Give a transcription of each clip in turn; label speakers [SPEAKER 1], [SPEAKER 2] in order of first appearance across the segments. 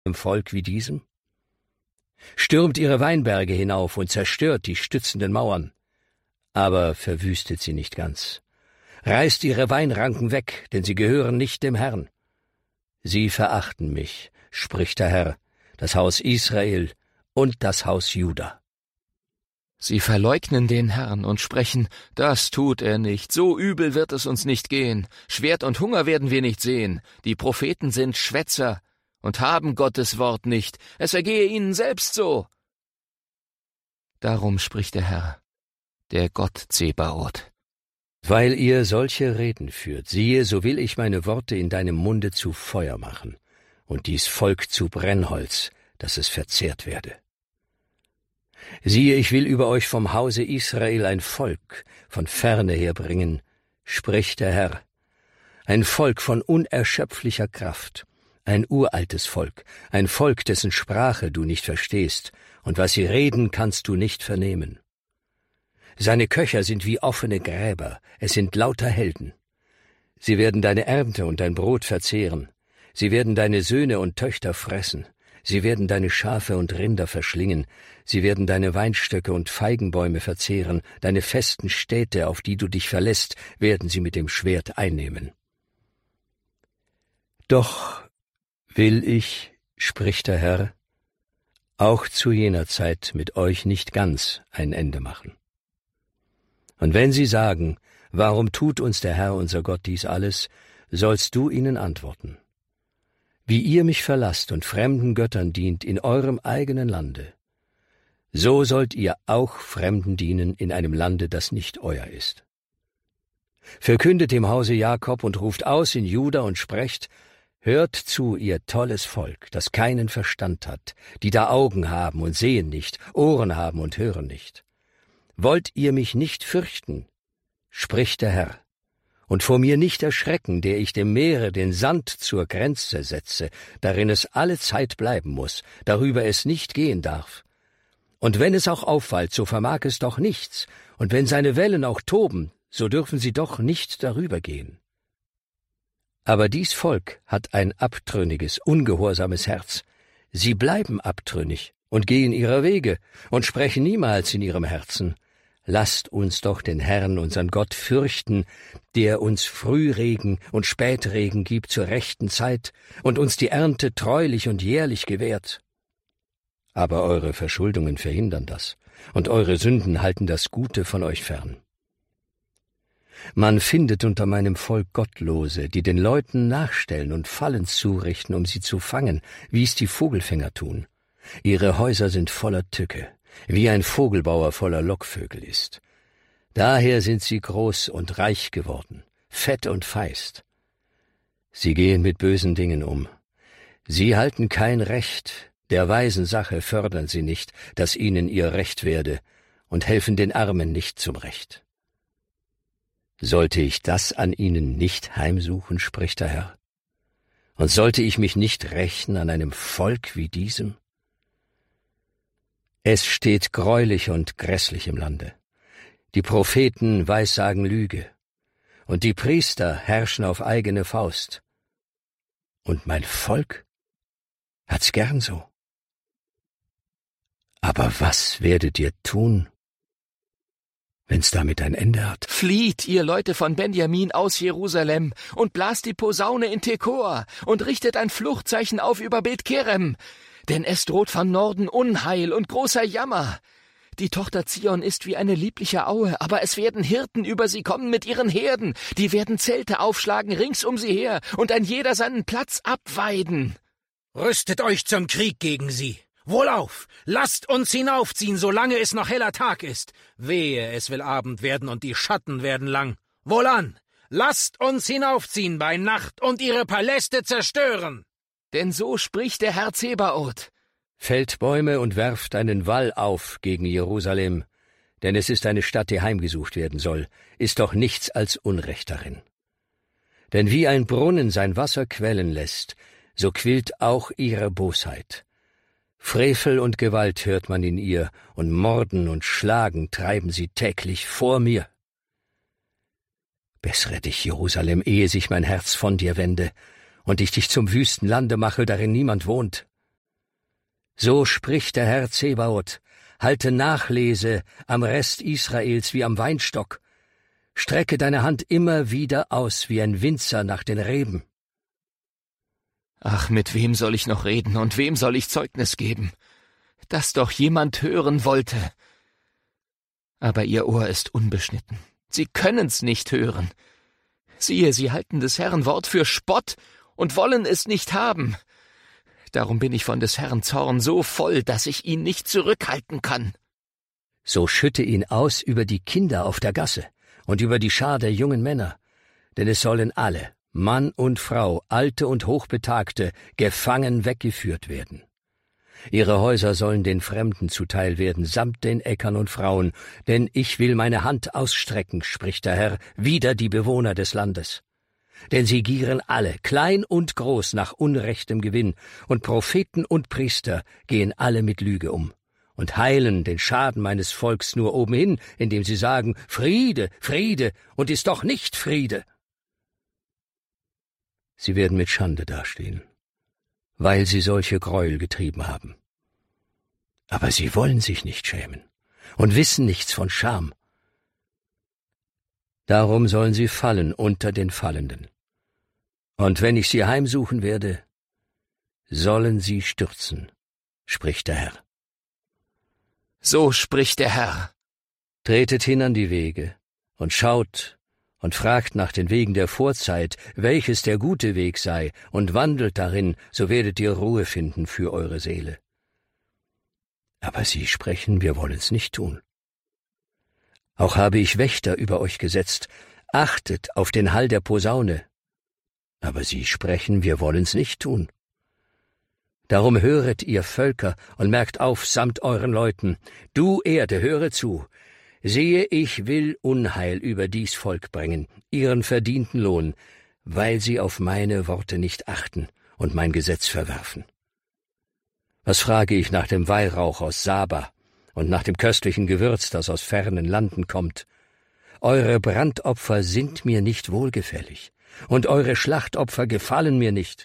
[SPEAKER 1] einem Volk wie diesem? Stürmt ihre Weinberge hinauf und zerstört die stützenden Mauern, aber verwüstet sie nicht ganz. Reißt ihre Weinranken weg, denn sie gehören nicht dem Herrn. Sie verachten mich, spricht der Herr, das Haus Israel und das Haus Juda.
[SPEAKER 2] Sie verleugnen den Herrn und sprechen, das tut er nicht, so übel wird es uns nicht gehen, Schwert und Hunger werden wir nicht sehen, die Propheten sind Schwätzer und haben Gottes Wort nicht, es ergehe ihnen selbst so. Darum spricht der Herr, der Gott Zebaoth.
[SPEAKER 1] Weil ihr solche Reden führt, siehe, so will ich meine Worte in deinem Munde zu Feuer machen und dies Volk zu Brennholz, dass es verzehrt werde. Siehe, ich will über euch vom Hause Israel ein Volk von ferne her bringen, spricht der Herr, ein Volk von unerschöpflicher Kraft, ein uraltes Volk, ein Volk, dessen Sprache du nicht verstehst, und was sie reden, kannst du nicht vernehmen. Seine Köcher sind wie offene Gräber, es sind lauter Helden. Sie werden deine Ernte und dein Brot verzehren, sie werden deine Söhne und Töchter fressen, sie werden deine Schafe und Rinder verschlingen, sie werden deine Weinstöcke und Feigenbäume verzehren, deine festen Städte, auf die du dich verlässt, werden sie mit dem Schwert einnehmen. Doch will ich, spricht der Herr, auch zu jener Zeit mit euch nicht ganz ein Ende machen. Und wenn sie sagen, warum tut uns der Herr unser Gott dies alles, sollst du ihnen antworten. Wie ihr mich verlasst und fremden Göttern dient in eurem eigenen Lande, so sollt ihr auch Fremden dienen in einem Lande, das nicht euer ist. Verkündet dem Hause Jakob und ruft aus in Juda und sprecht, hört zu, ihr tolles Volk, das keinen Verstand hat, die da Augen haben und sehen nicht, Ohren haben und hören nicht. Wollt ihr mich nicht fürchten, spricht der Herr, und vor mir nicht erschrecken, der ich dem Meere den Sand zur Grenze setze, darin es alle Zeit bleiben muß, darüber es nicht gehen darf. Und wenn es auch auffallt, so vermag es doch nichts, und wenn seine Wellen auch toben, so dürfen sie doch nicht darüber gehen. Aber dies Volk hat ein abtrünniges, ungehorsames Herz. Sie bleiben abtrünnig und gehen ihrer Wege und sprechen niemals in ihrem Herzen, lasst uns doch den Herrn, unseren Gott, fürchten, der uns Frühregen und Spätregen gibt zur rechten Zeit und uns die Ernte treulich und jährlich gewährt. Aber eure Verschuldungen verhindern das, und eure Sünden halten das Gute von euch fern. Man findet unter meinem Volk Gottlose, die den Leuten nachstellen und Fallen zurichten, um sie zu fangen, wie es die Vogelfänger tun. Ihre Häuser sind voller Tücke, wie ein Vogelbauer voller Lockvögel ist. Daher sind sie groß und reich geworden, fett und feist. Sie gehen mit bösen Dingen um. Sie halten kein Recht, der weisen Sache fördern sie nicht, dass ihnen ihr Recht werde, und helfen den Armen nicht zum Recht. Sollte ich das an ihnen nicht heimsuchen, spricht der Herr? Und sollte ich mich nicht rächen an einem Volk wie diesem? Es steht greulich und grässlich im Lande. Die Propheten weissagen Lüge, und die Priester herrschen auf eigene Faust. Und mein Volk hat's gern so. Aber was werdet ihr tun, wenn's damit ein Ende hat?
[SPEAKER 2] Flieht, ihr Leute von Benjamin, aus Jerusalem, und blast die Posaune in Tekoa, und richtet ein Fluchtzeichen auf über Bet-Kerem, denn es droht von Norden Unheil und großer Jammer. Die Tochter Zion ist wie eine liebliche Aue, aber es werden Hirten über sie kommen mit ihren Herden, die werden Zelte aufschlagen rings um sie her, und ein jeder seinen Platz abweiden.
[SPEAKER 3] Rüstet euch zum Krieg gegen sie. Wohlauf, lasst uns hinaufziehen, solange es noch heller Tag ist. Wehe, es will Abend werden und die Schatten werden lang. Wohlan, lasst uns hinaufziehen bei Nacht und ihre Paläste zerstören.
[SPEAKER 2] Denn so spricht der Herr Zebaoth.
[SPEAKER 1] Fällt Bäume und werft einen Wall auf gegen Jerusalem, denn es ist eine Stadt, die heimgesucht werden soll, ist doch nichts als Unrecht darin. Denn wie ein Brunnen sein Wasser quellen lässt, so quillt auch ihre Bosheit. Frevel und Gewalt hört man in ihr, und Morden und Schlagen treiben sie täglich vor mir. Bessere dich, Jerusalem, ehe sich mein Herz von dir wende, und ich dich zum wüsten Lande mache, darin niemand wohnt. So spricht der Herr Zebaoth, halte Nachlese am Rest Israels wie am Weinstock, strecke deine Hand immer wieder aus wie ein Winzer nach den Reben.
[SPEAKER 2] Ach, mit wem soll ich noch reden und wem soll ich Zeugnis geben? Dass doch jemand hören wollte. Aber ihr Ohr ist unbeschnitten. Sie können's nicht hören. Siehe, sie halten des Herrn Wort für Spott und wollen es nicht haben. Darum bin ich von des Herrn Zorn so voll, dass ich ihn nicht zurückhalten kann.
[SPEAKER 1] So schütte ihn aus über die Kinder auf der Gasse und über die Schar der jungen Männer, denn es sollen alle, Mann und Frau, Alte und Hochbetagte, gefangen weggeführt werden. Ihre Häuser sollen den Fremden zuteil werden, samt den Äckern und Frauen, denn ich will meine Hand ausstrecken, spricht der Herr, wider die Bewohner des Landes. Denn sie gieren alle, klein und groß, nach unrechtem Gewinn, und Propheten und Priester gehen alle mit Lüge um und heilen den Schaden meines Volks nur obenhin, indem sie sagen, Friede, Friede, und ist doch nicht Friede. Sie werden mit Schande dastehen, weil sie solche Gräuel getrieben haben. Aber sie wollen sich nicht schämen und wissen nichts von Scham. Darum sollen sie fallen unter den Fallenden. Und wenn ich sie heimsuchen werde, sollen sie stürzen, spricht der Herr.
[SPEAKER 2] So spricht der Herr.
[SPEAKER 1] Tretet hin an die Wege und schaut und fragt nach den Wegen der Vorzeit, welches der gute Weg sei, und wandelt darin, so werdet ihr Ruhe finden für eure Seele. Aber sie sprechen, wir wollen's nicht tun. Auch habe ich Wächter über euch gesetzt, achtet auf den Hall der Posaune. Aber sie sprechen, wir wollen's nicht tun. Darum höret, ihr Völker, und merkt auf samt euren Leuten. Du Erde, höre zu. Siehe, ich will Unheil über dies Volk bringen, ihren verdienten Lohn, weil sie auf meine Worte nicht achten und mein Gesetz verwerfen. Was frage ich nach dem Weihrauch aus Saba und nach dem köstlichen Gewürz, das aus fernen Landen kommt? Eure Brandopfer sind mir nicht wohlgefällig, und eure Schlachtopfer gefallen mir nicht.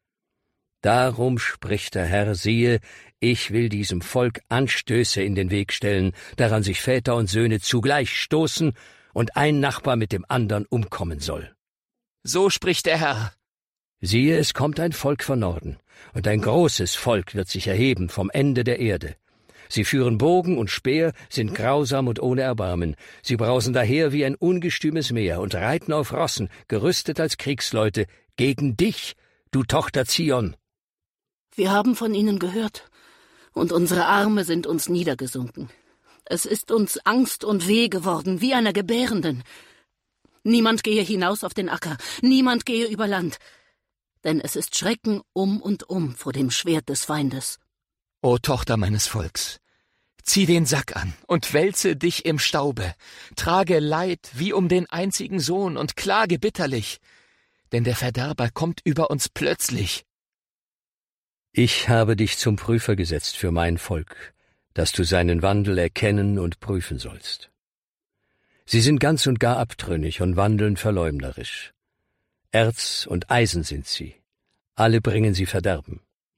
[SPEAKER 1] Darum spricht der Herr, siehe, ich will diesem Volk Anstöße in den Weg stellen, daran sich Väter und Söhne zugleich stoßen und ein Nachbar mit dem andern umkommen soll.
[SPEAKER 2] So spricht der Herr.
[SPEAKER 1] Siehe, es kommt ein Volk von Norden, und ein großes Volk wird sich erheben vom Ende der Erde. Sie führen Bogen und Speer, sind grausam und ohne Erbarmen. Sie brausen daher wie ein ungestümes Meer und reiten auf Rossen, gerüstet als Kriegsleute, gegen dich, du Tochter Zion.
[SPEAKER 4] Wir haben von ihnen gehört, und unsere Arme sind uns niedergesunken. Es ist uns Angst und Weh geworden, wie einer Gebärenden. Niemand gehe hinaus auf den Acker, niemand gehe über Land, denn es ist Schrecken um und um vor dem Schwert des Feindes.
[SPEAKER 2] O Tochter meines Volks, zieh den Sack an und wälze dich im Staube, trage Leid wie um den einzigen Sohn und klage bitterlich, denn der Verderber kommt über uns plötzlich.
[SPEAKER 1] Ich habe dich zum Prüfer gesetzt für mein Volk, dass du seinen Wandel erkennen und prüfen sollst. Sie sind ganz und gar abtrünnig und wandeln verleumderisch. Erz und Eisen sind sie, alle bringen sie Verderben.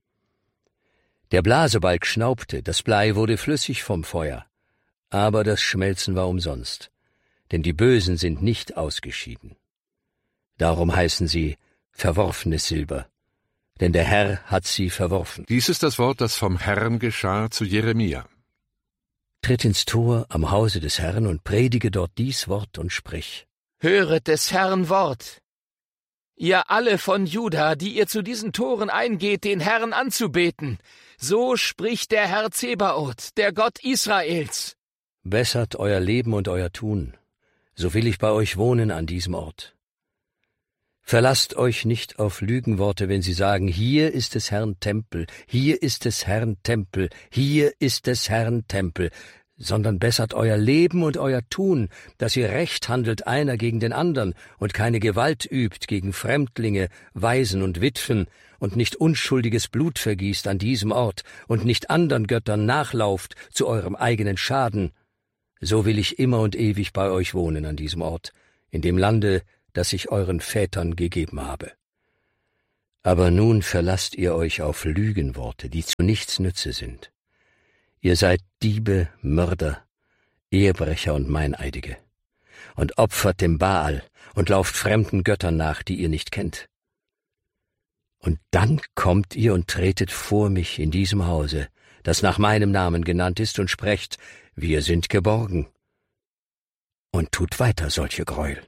[SPEAKER 1] Der Blasebalg schnaubte, das Blei wurde flüssig vom Feuer, aber das Schmelzen war umsonst, denn die Bösen sind nicht ausgeschieden. Darum heißen sie verworfenes Silber, denn der Herr hat sie verworfen.
[SPEAKER 5] Dies ist das Wort, das vom Herrn geschah zu Jeremia.
[SPEAKER 1] Tritt ins Tor am Hause des Herrn und predige dort dies Wort und sprich.
[SPEAKER 2] Höret des Herrn Wort. Ihr alle von Juda, die ihr zu diesen Toren eingeht, den Herrn anzubeten, so spricht der Herr Zebaoth, der Gott Israels.
[SPEAKER 1] Bessert euer Leben und euer Tun, so will ich bei euch wohnen an diesem Ort. Verlasst euch nicht auf Lügenworte, wenn sie sagen, hier ist des Herrn Tempel, hier ist des Herrn Tempel, hier ist des Herrn Tempel, sondern bessert euer Leben und euer Tun, dass ihr recht handelt einer gegen den andern und keine Gewalt übt gegen Fremdlinge, Waisen und Witwen und nicht unschuldiges Blut vergießt an diesem Ort und nicht andern Göttern nachlauft zu eurem eigenen Schaden. So will ich immer und ewig bei euch wohnen an diesem Ort, in dem Lande, das ich euren Vätern gegeben habe. Aber nun verlasst ihr euch auf Lügenworte, die zu nichts nütze sind. Ihr seid Diebe, Mörder, Ehebrecher und Meineidige, und opfert dem Baal und lauft fremden Göttern nach, die ihr nicht kennt. Und dann kommt ihr und tretet vor mich in diesem Hause, das nach meinem Namen genannt ist, und sprecht, wir sind geborgen, und tut weiter solche Gräuel.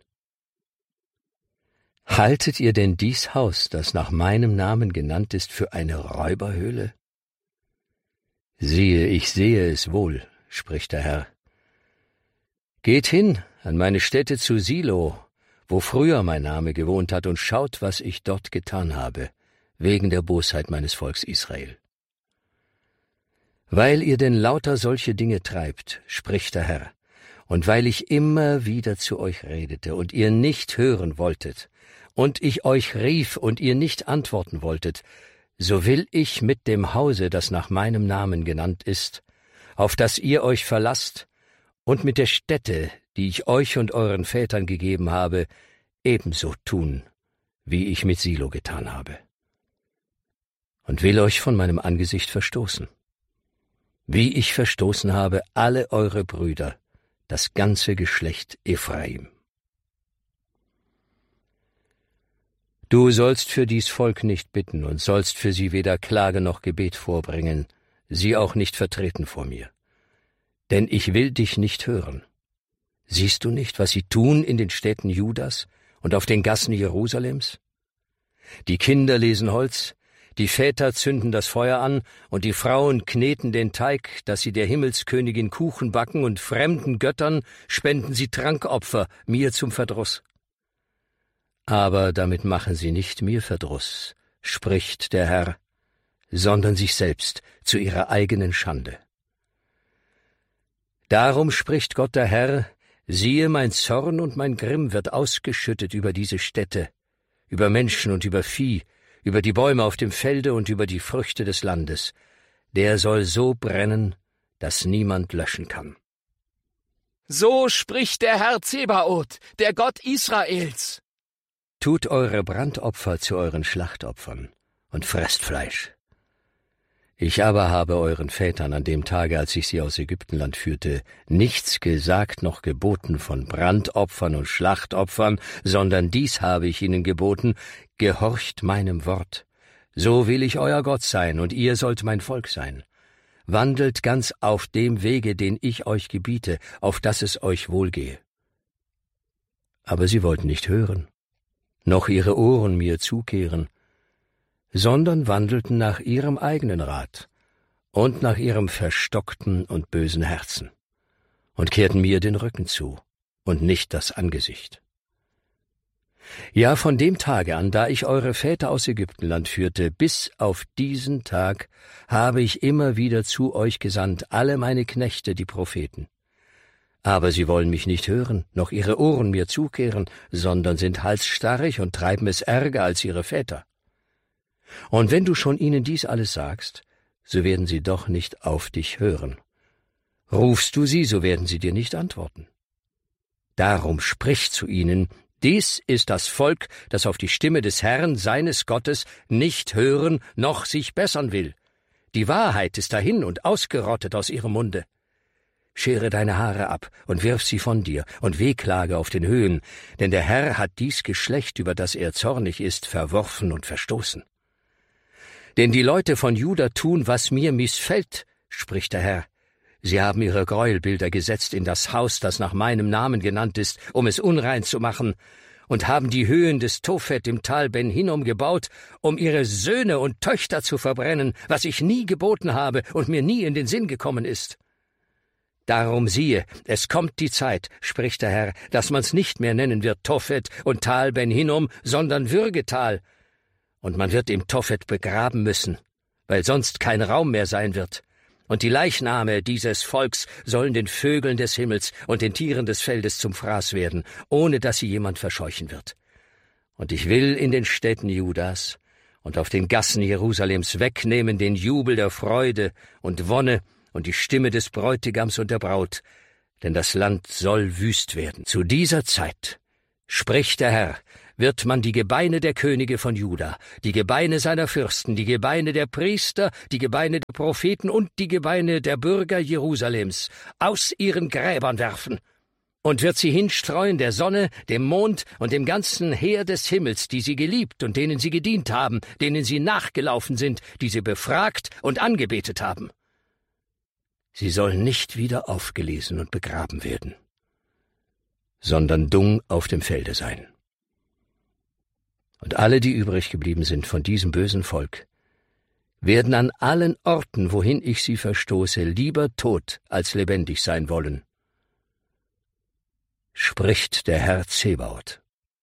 [SPEAKER 1] Haltet ihr denn dies Haus, das nach meinem Namen genannt ist, für eine Räuberhöhle? Siehe, ich sehe es wohl, spricht der Herr. Geht hin an meine Stätte zu Silo, wo früher mein Name gewohnt hat, und schaut, was ich dort getan habe, wegen der Bosheit meines Volks Israel. Weil ihr denn lauter solche Dinge treibt, spricht der Herr, und weil ich immer wieder zu euch redete und ihr nicht hören wolltet, und ich euch rief und ihr nicht antworten wolltet, so will ich mit dem Hause, das nach meinem Namen genannt ist, auf das ihr euch verlasst, und mit der Stätte, die ich euch und euren Vätern gegeben habe, ebenso tun, wie ich mit Silo getan habe. Und will euch von meinem Angesicht verstoßen, wie ich verstoßen habe alle eure Brüder, das ganze Geschlecht Ephraim. Du sollst für dies Volk nicht bitten und sollst für sie weder Klage noch Gebet vorbringen, sie auch nicht vertreten vor mir. Denn ich will dich nicht hören. Siehst du nicht, was sie tun in den Städten Judas und auf den Gassen Jerusalems? Die Kinder lesen Holz, die Väter zünden das Feuer an, und die Frauen kneten den Teig, dass sie der Himmelskönigin Kuchen backen, und fremden Göttern spenden sie Trankopfer, mir zum Verdruss. Aber damit machen sie nicht mir Verdruss, spricht der Herr, sondern sich selbst zu ihrer eigenen Schande. Darum spricht Gott der Herr, siehe, mein Zorn und mein Grimm wird ausgeschüttet über diese Städte, über Menschen und über Vieh, über die Bäume auf dem Felde und über die Früchte des Landes. Der soll so brennen, dass niemand löschen kann.
[SPEAKER 2] So spricht der Herr Zebaoth, der Gott Israels.
[SPEAKER 1] Tut eure Brandopfer zu euren Schlachtopfern und fresst Fleisch. Ich aber habe euren Vätern an dem Tage, als ich sie aus Ägyptenland führte, nichts gesagt noch geboten von Brandopfern und Schlachtopfern, sondern dies habe ich ihnen geboten, gehorcht meinem Wort. So will ich euer Gott sein, und ihr sollt mein Volk sein. Wandelt ganz auf dem Wege, den ich euch gebiete, auf dass es euch wohlgehe. Aber sie wollten nicht hören, noch ihre Ohren mir zukehren, sondern wandelten nach ihrem eigenen Rat und nach ihrem verstockten und bösen Herzen und kehrten mir den Rücken zu und nicht das Angesicht. Ja, von dem Tage an, da ich eure Väter aus Ägyptenland führte, bis auf diesen Tag habe ich immer wieder zu euch gesandt, alle meine Knechte, die Propheten. Aber sie wollen mich nicht hören, noch ihre Ohren mir zukehren, sondern sind halsstarrig und treiben es ärger als ihre Väter. Und wenn du schon ihnen dies alles sagst, so werden sie doch nicht auf dich hören. Rufst du sie, so werden sie dir nicht antworten. Darum sprich zu ihnen, dies ist das Volk, das auf die Stimme des Herrn, seines Gottes, nicht hören noch sich bessern will. Die Wahrheit ist dahin und ausgerottet aus ihrem Munde. Schere deine Haare ab und wirf sie von dir und wehklage auf den Höhen, denn der Herr hat dies Geschlecht, über das er zornig ist, verworfen und verstoßen. Denn die Leute von Juda tun, was mir missfällt, spricht der Herr. Sie haben ihre Gräuelbilder gesetzt in das Haus, das nach meinem Namen genannt ist, um es unrein zu machen, und haben die Höhen des Tophet im Tal Ben Hinnom gebaut, um ihre Söhne und Töchter zu verbrennen, was ich nie geboten habe und mir nie in den Sinn gekommen ist. Darum siehe, es kommt die Zeit, spricht der Herr, dass man's nicht mehr nennen wird Tophet und Tal Ben Hinnom, sondern Würgetal. Und man wird im Tophet begraben müssen, weil sonst kein Raum mehr sein wird. Und die Leichname dieses Volks sollen den Vögeln des Himmels und den Tieren des Feldes zum Fraß werden, ohne dass sie jemand verscheuchen wird. Und ich will in den Städten Judas und auf den Gassen Jerusalems wegnehmen den Jubel der Freude und Wonne und die Stimme des Bräutigams und der Braut, denn das Land soll wüst werden. Zu dieser Zeit, spricht der Herr, wird man die Gebeine der Könige von Juda, die Gebeine seiner Fürsten, die Gebeine der Priester, die Gebeine der Propheten und die Gebeine der Bürger Jerusalems aus ihren Gräbern werfen und wird sie hinstreuen der Sonne, dem Mond und dem ganzen Heer des Himmels, die sie geliebt und denen sie gedient haben, denen sie nachgelaufen sind, die sie befragt und angebetet haben. Sie sollen nicht wieder aufgelesen und begraben werden, sondern Dung auf dem Felde sein. Und alle, die übrig geblieben sind von diesem bösen Volk, werden an allen Orten, wohin ich sie verstoße, lieber tot als lebendig sein wollen, spricht der Herr Zebaoth.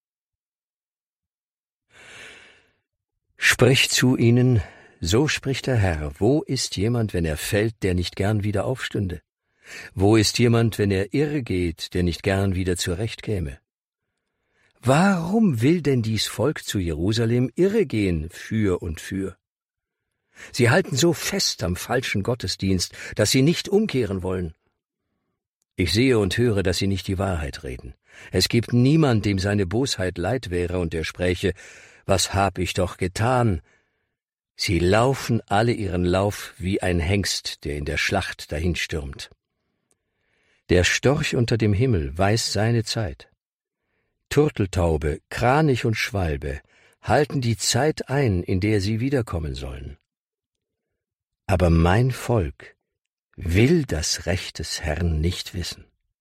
[SPEAKER 1] Spricht zu ihnen, so spricht der Herr, wo ist jemand, wenn er fällt, der nicht gern wieder aufstünde? Wo ist jemand, wenn er irre geht, der nicht gern wieder zurechtkäme? Warum will denn dies Volk zu Jerusalem irre gehen, für und für? Sie halten so fest am falschen Gottesdienst, dass sie nicht umkehren wollen. Ich sehe und höre, dass sie nicht die Wahrheit reden. Es gibt niemand, dem seine Bosheit leid wäre und der spräche, was hab ich doch getan? Sie laufen alle ihren Lauf wie ein Hengst, der in der Schlacht dahinstürmt. Der Storch unter dem Himmel weiß seine Zeit. Turteltaube, Kranich und Schwalbe halten die Zeit ein, in der sie wiederkommen sollen. Aber mein Volk will das Recht des Herrn nicht wissen.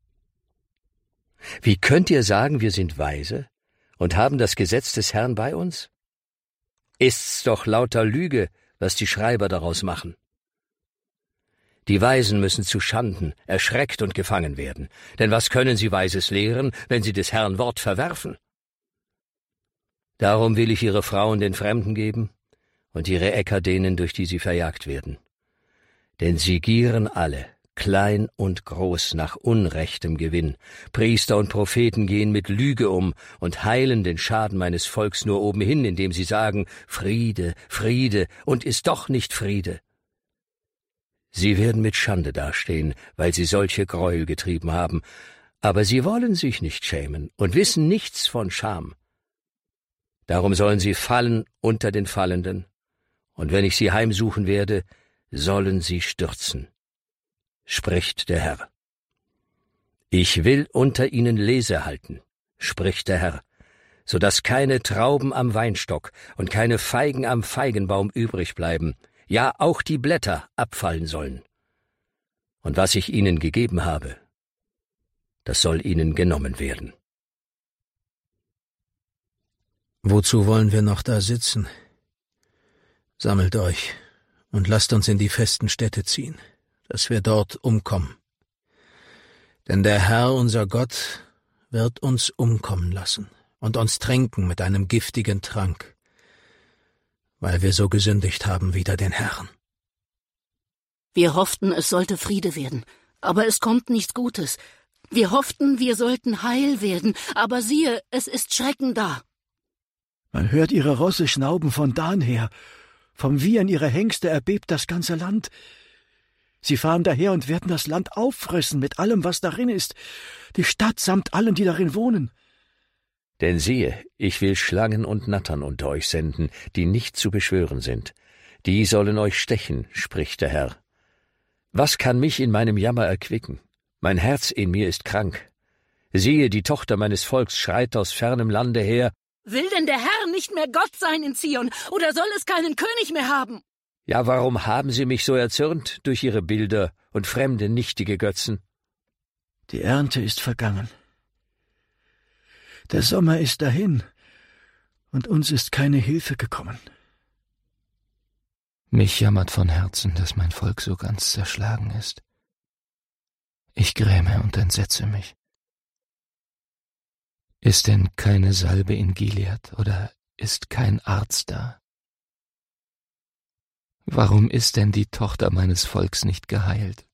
[SPEAKER 1] Wie könnt ihr sagen, wir sind weise und haben das Gesetz des Herrn bei uns? Ist's doch lauter Lüge, was die Schreiber daraus machen. Die Weisen müssen zu Schanden, erschreckt und gefangen werden, denn was können sie Weises lehren, wenn sie des Herrn Wort verwerfen? Darum will ich ihre Frauen den Fremden geben und ihre Äcker denen, durch die sie verjagt werden. Denn sie gieren alle, klein und groß, nach unrechtem Gewinn. Priester und Propheten gehen mit Lüge um und heilen den Schaden meines Volks nur obenhin, indem sie sagen, Friede, Friede, und ist doch nicht Friede. Sie werden mit Schande dastehen, weil sie solche Gräuel getrieben haben, aber sie wollen sich nicht schämen und wissen nichts von Scham. Darum sollen sie fallen unter den Fallenden, und wenn ich sie heimsuchen werde, sollen sie stürzen, spricht der Herr. Ich will unter ihnen Lese halten, spricht der Herr, so dass keine Trauben am Weinstock und keine Feigen am Feigenbaum übrig bleiben, ja auch die Blätter abfallen sollen. Und was ich ihnen gegeben habe, das soll ihnen genommen werden.
[SPEAKER 3] Wozu wollen wir noch da sitzen? Sammelt euch und lasst uns in die festen Städte ziehen, dass wir dort umkommen. Denn der Herr, unser Gott, wird uns umkommen lassen und uns tränken mit einem giftigen Trank, weil wir so gesündigt haben wider den Herrn.
[SPEAKER 4] Wir hofften, es sollte Friede werden, aber es kommt nichts Gutes. Wir hofften, wir sollten heil werden, aber siehe, es ist Schrecken da.
[SPEAKER 6] Man hört ihre Rosse schnauben von Dan her. Vom Wiehern ihrer Hengste erbebt das ganze Land. Sie fahren daher und werden das Land auffressen mit allem, was darin ist, die Stadt samt allen, die darin wohnen.
[SPEAKER 1] Denn siehe, ich will Schlangen und Nattern unter euch senden, die nicht zu beschwören sind. Die sollen euch stechen, spricht der Herr. Was kann mich in meinem Jammer erquicken? Mein Herz in mir ist krank. Siehe, die Tochter meines Volks schreit aus fernem Lande her.
[SPEAKER 4] Will denn der Herr nicht mehr Gott sein in Zion, oder soll es keinen König mehr haben?
[SPEAKER 1] Ja, warum haben sie mich so erzürnt durch ihre Bilder und fremde nichtige Götzen?
[SPEAKER 6] Die Ernte ist vergangen. Der Sommer ist dahin, und uns ist keine Hilfe gekommen.
[SPEAKER 2] Mich jammert von Herzen, dass mein Volk so ganz zerschlagen ist. Ich gräme und entsetze mich. Ist denn keine Salbe in Gilead, oder ist kein Arzt da? Warum ist denn die Tochter meines Volks nicht geheilt?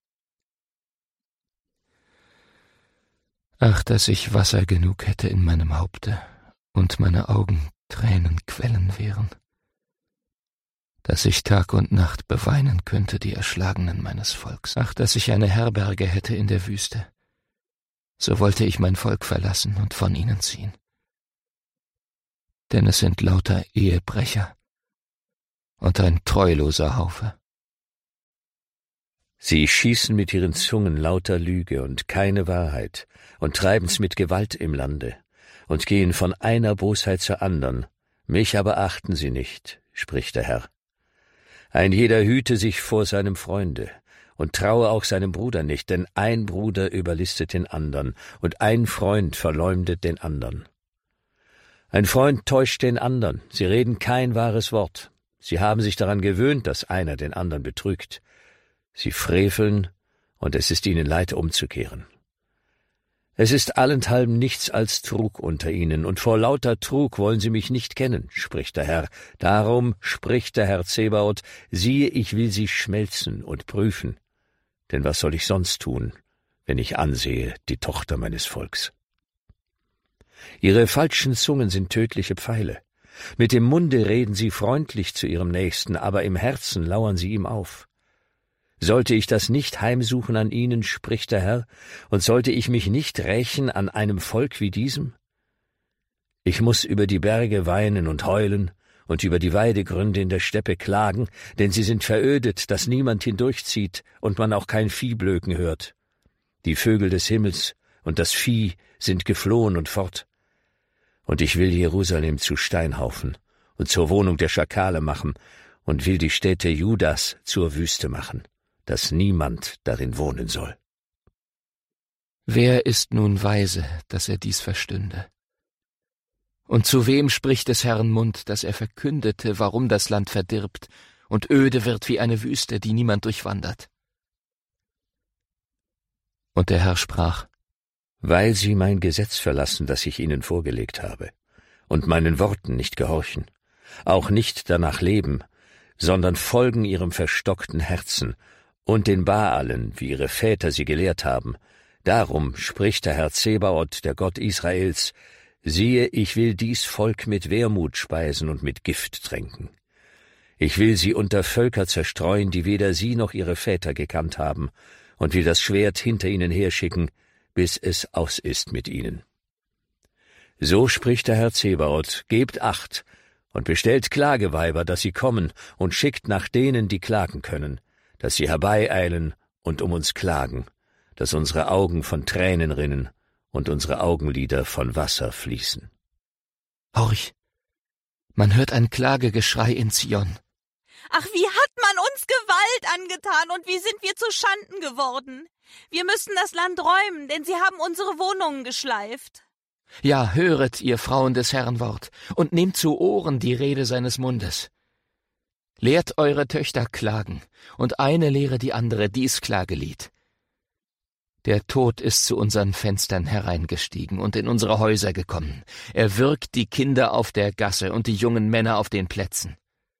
[SPEAKER 2] Ach, dass ich Wasser genug hätte in meinem Haupte und meine Augen Tränenquellen wären, dass ich Tag und Nacht beweinen könnte die Erschlagenen meines Volks. Ach, dass ich eine Herberge hätte in der Wüste, so wollte ich mein Volk verlassen und von ihnen ziehen. denn es sind lauter Ehebrecher und ein treuloser Haufe.
[SPEAKER 1] Sie schießen mit ihren Zungen lauter Lüge und keine Wahrheit und treiben's mit Gewalt im Lande und gehen von einer Bosheit zur andern. Mich aber achten sie nicht, spricht der Herr. Ein jeder hüte sich vor seinem Freunde und traue auch seinem Bruder nicht, denn ein Bruder überlistet den andern und ein Freund verleumdet den andern. Ein Freund täuscht den andern, sie reden kein wahres Wort. Sie haben sich daran gewöhnt, dass einer den anderen betrügt. Sie freveln, und es ist ihnen leid, umzukehren. Es ist allenthalben nichts als Trug unter ihnen, und vor lauter Trug wollen sie mich nicht kennen, spricht der Herr. Darum spricht der Herr Zebaoth, siehe, ich will sie schmelzen und prüfen. Denn was soll ich sonst tun, wenn ich ansehe die Tochter meines Volks? Ihre falschen Zungen sind tödliche Pfeile. Mit dem Munde reden sie freundlich zu ihrem Nächsten, aber im Herzen lauern sie ihm auf. Sollte ich das nicht heimsuchen an ihnen, spricht der Herr, und sollte ich mich nicht rächen an einem Volk wie diesem? Ich muß über die Berge weinen und heulen und über die Weidegründe in der Steppe klagen, denn sie sind verödet, dass niemand hindurchzieht und man auch kein Viehblöken hört. Die Vögel des Himmels und das Vieh sind geflohen und fort. Und ich will Jerusalem zu Steinhaufen und zur Wohnung der Schakale machen und will die Städte Judas zur Wüste machen, dass niemand darin wohnen soll.
[SPEAKER 2] Wer ist nun weise, dass er dies verstünde? Und zu wem spricht des Herrn Mund, dass er verkündete, warum das Land verdirbt und öde wird wie eine Wüste, die niemand durchwandert? Und der Herr sprach:
[SPEAKER 1] Weil sie mein Gesetz verlassen, das ich ihnen vorgelegt habe, und meinen Worten nicht gehorchen, auch nicht danach leben, sondern folgen ihrem verstockten Herzen und den Baalen, wie ihre Väter sie gelehrt haben. Darum spricht der Herr Zebaoth, der Gott Israels, siehe, ich will dies Volk mit Wermut speisen und mit Gift tränken. Ich will sie unter Völker zerstreuen, die weder sie noch ihre Väter gekannt haben, und will das Schwert hinter ihnen herschicken, bis es aus ist mit ihnen. So spricht der Herr Zebaoth, gebt Acht und bestellt Klageweiber, dass sie kommen, und schickt nach denen, die klagen können, dass sie herbeieilen und um uns klagen, dass unsere Augen von Tränen rinnen und unsere Augenlider von Wasser fließen.
[SPEAKER 2] Horch, man hört ein Klagegeschrei in Zion.
[SPEAKER 7] Ach, wie hat man uns Gewalt angetan und wie sind wir zu Schanden geworden? Wir müssen das Land räumen, denn sie haben unsere Wohnungen geschleift.
[SPEAKER 2] Ja, höret, ihr Frauen des Herrn Wort, und nehmt zu Ohren die Rede seines Mundes. Lehrt eure Töchter klagen, und eine lehre die andere dies Klagelied. Der Tod ist zu unseren Fenstern hereingestiegen und in unsere Häuser gekommen. Er würgt die Kinder auf der Gasse und die jungen Männer auf den Plätzen.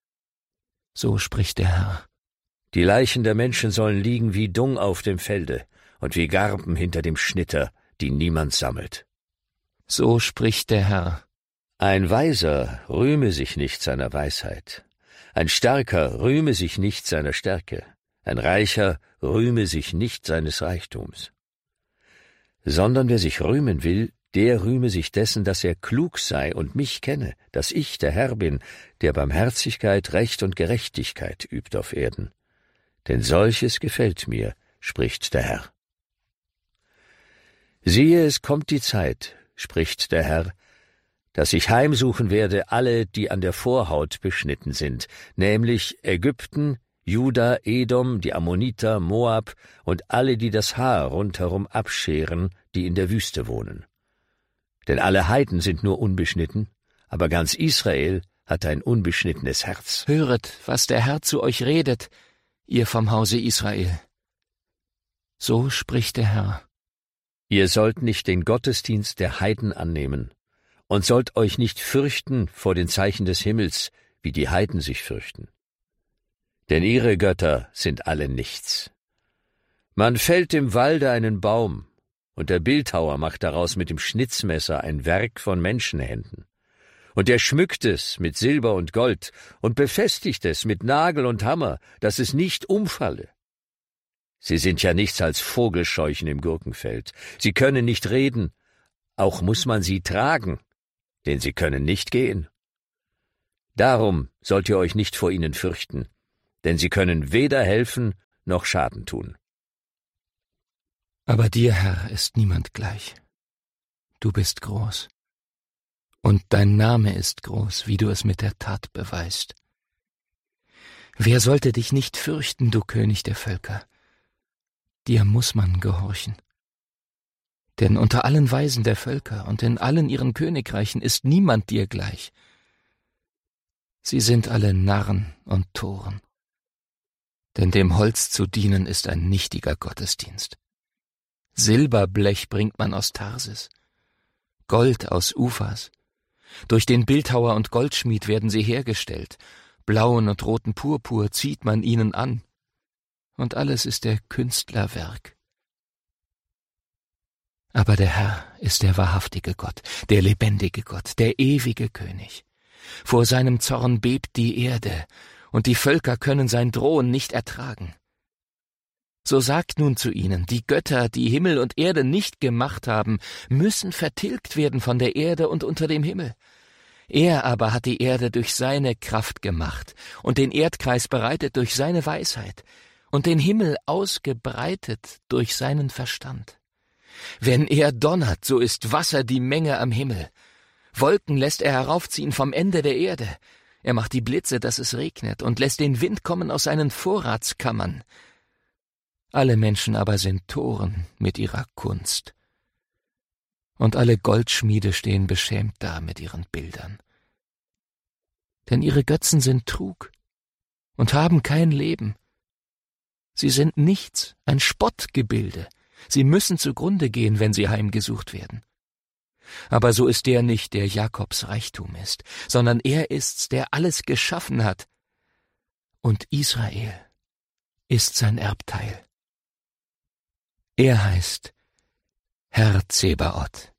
[SPEAKER 2] So spricht der Herr.
[SPEAKER 1] Die Leichen der Menschen sollen liegen wie Dung auf dem Felde und wie Garben hinter dem Schnitter, die niemand sammelt.
[SPEAKER 2] So spricht der Herr.
[SPEAKER 1] Ein Weiser rühme sich nicht seiner Weisheit, ein Starker rühme sich nicht seiner Stärke, ein Reicher rühme sich nicht seines Reichtums. Sondern wer sich rühmen will, der rühme sich dessen, dass er klug sei und mich kenne, dass ich der Herr bin, der Barmherzigkeit, Recht und Gerechtigkeit übt auf Erden. Denn solches gefällt mir, spricht der Herr. Siehe, es kommt die Zeit, spricht der Herr, dass ich heimsuchen werde alle, die an der Vorhaut beschnitten sind, nämlich Ägypten, Juda, Edom, die Ammoniter, Moab und alle, die das Haar rundherum abscheren, die in der Wüste wohnen. Denn alle Heiden sind nur unbeschnitten, aber ganz Israel hat ein unbeschnittenes Herz.
[SPEAKER 2] Höret, was der Herr zu euch redet, ihr vom Hause Israel. So spricht der Herr.
[SPEAKER 1] Ihr sollt nicht den Gottesdienst der Heiden annehmen und sollt euch nicht fürchten vor den Zeichen des Himmels, wie die Heiden sich fürchten. Denn ihre Götter sind alle nichts. Man fällt im Walde einen Baum, und der Bildhauer macht daraus mit dem Schnitzmesser ein Werk von Menschenhänden. Und er schmückt es mit Silber und Gold und befestigt es mit Nagel und Hammer, dass es nicht umfalle. Sie sind ja nichts als Vogelscheuchen im Gurkenfeld. Sie können nicht reden, auch muß man sie tragen, denn sie können nicht gehen. Darum sollt ihr euch nicht vor ihnen fürchten, denn sie können weder helfen noch Schaden tun.
[SPEAKER 2] Aber dir, Herr, ist niemand gleich. Du bist groß. Und dein Name ist groß, wie du es mit der Tat beweist. Wer sollte dich nicht fürchten, du König der Völker? Dir muss man gehorchen. Denn unter allen Weisen der Völker und in allen ihren Königreichen ist niemand dir gleich. Sie sind alle Narren und Toren. Denn dem Holz zu dienen ist ein nichtiger Gottesdienst. Silberblech bringt man aus Tarsis, Gold aus Ufas. Durch den Bildhauer und Goldschmied werden sie hergestellt, blauen und roten Purpur zieht man ihnen an. Und alles ist der Künstler Werk. Aber der Herr ist der wahrhaftige Gott, der lebendige Gott, der ewige König. Vor seinem Zorn bebt die Erde, und die Völker können sein Drohen nicht ertragen. So sagt nun zu ihnen, die Götter, die Himmel und Erde nicht gemacht haben, müssen vertilgt werden von der Erde und unter dem Himmel. Er aber hat die Erde durch seine Kraft gemacht und den Erdkreis bereitet durch seine Weisheit und den Himmel ausgebreitet durch seinen Verstand. Wenn er donnert, so ist Wasser die Menge am Himmel. Wolken lässt er heraufziehen vom Ende der Erde. Er macht die Blitze, dass es regnet, und lässt den Wind kommen aus seinen Vorratskammern. Alle Menschen aber sind Toren mit ihrer Kunst. Und alle Goldschmiede stehen beschämt da mit ihren Bildern. Denn ihre Götzen sind Trug und haben kein Leben. Sie sind nichts, ein Spottgebilde. Sie müssen zugrunde gehen, wenn sie heimgesucht werden. Aber so ist der nicht, der Jakobs Reichtum ist, sondern er ist's, der alles geschaffen hat. Und Israel ist sein Erbteil. Er heißt Herr Zebaoth.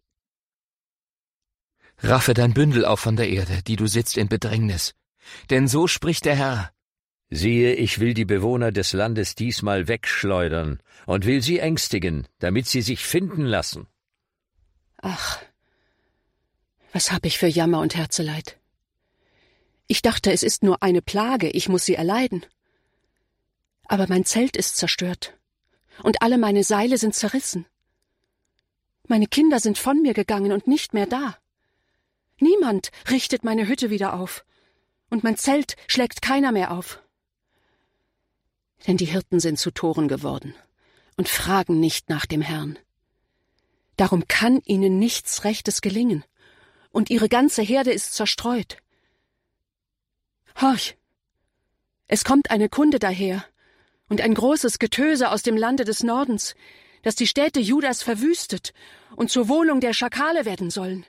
[SPEAKER 2] Raffe dein Bündel auf von der Erde, die du sitzt in Bedrängnis. Denn so spricht der Herr.
[SPEAKER 1] Siehe, ich will die Bewohner des Landes diesmal wegschleudern und will sie ängstigen, damit sie sich finden lassen.
[SPEAKER 4] Ach, was hab ich für Jammer und Herzeleid. Ich dachte, es ist nur eine Plage, ich muss sie erleiden. Aber mein Zelt ist zerstört, und alle meine Seile sind zerrissen. Meine Kinder sind von mir gegangen und nicht mehr da. Niemand richtet meine Hütte wieder auf, und mein Zelt schlägt keiner mehr auf. Denn die Hirten sind zu Toren geworden und fragen nicht nach dem Herrn. Darum kann ihnen nichts Rechtes gelingen, und ihre ganze Herde ist zerstreut. Horch! Es kommt eine Kunde daher und ein großes Getöse aus dem Lande des Nordens, das die Städte Judas verwüstet und zur Wohnung der Schakale werden sollen.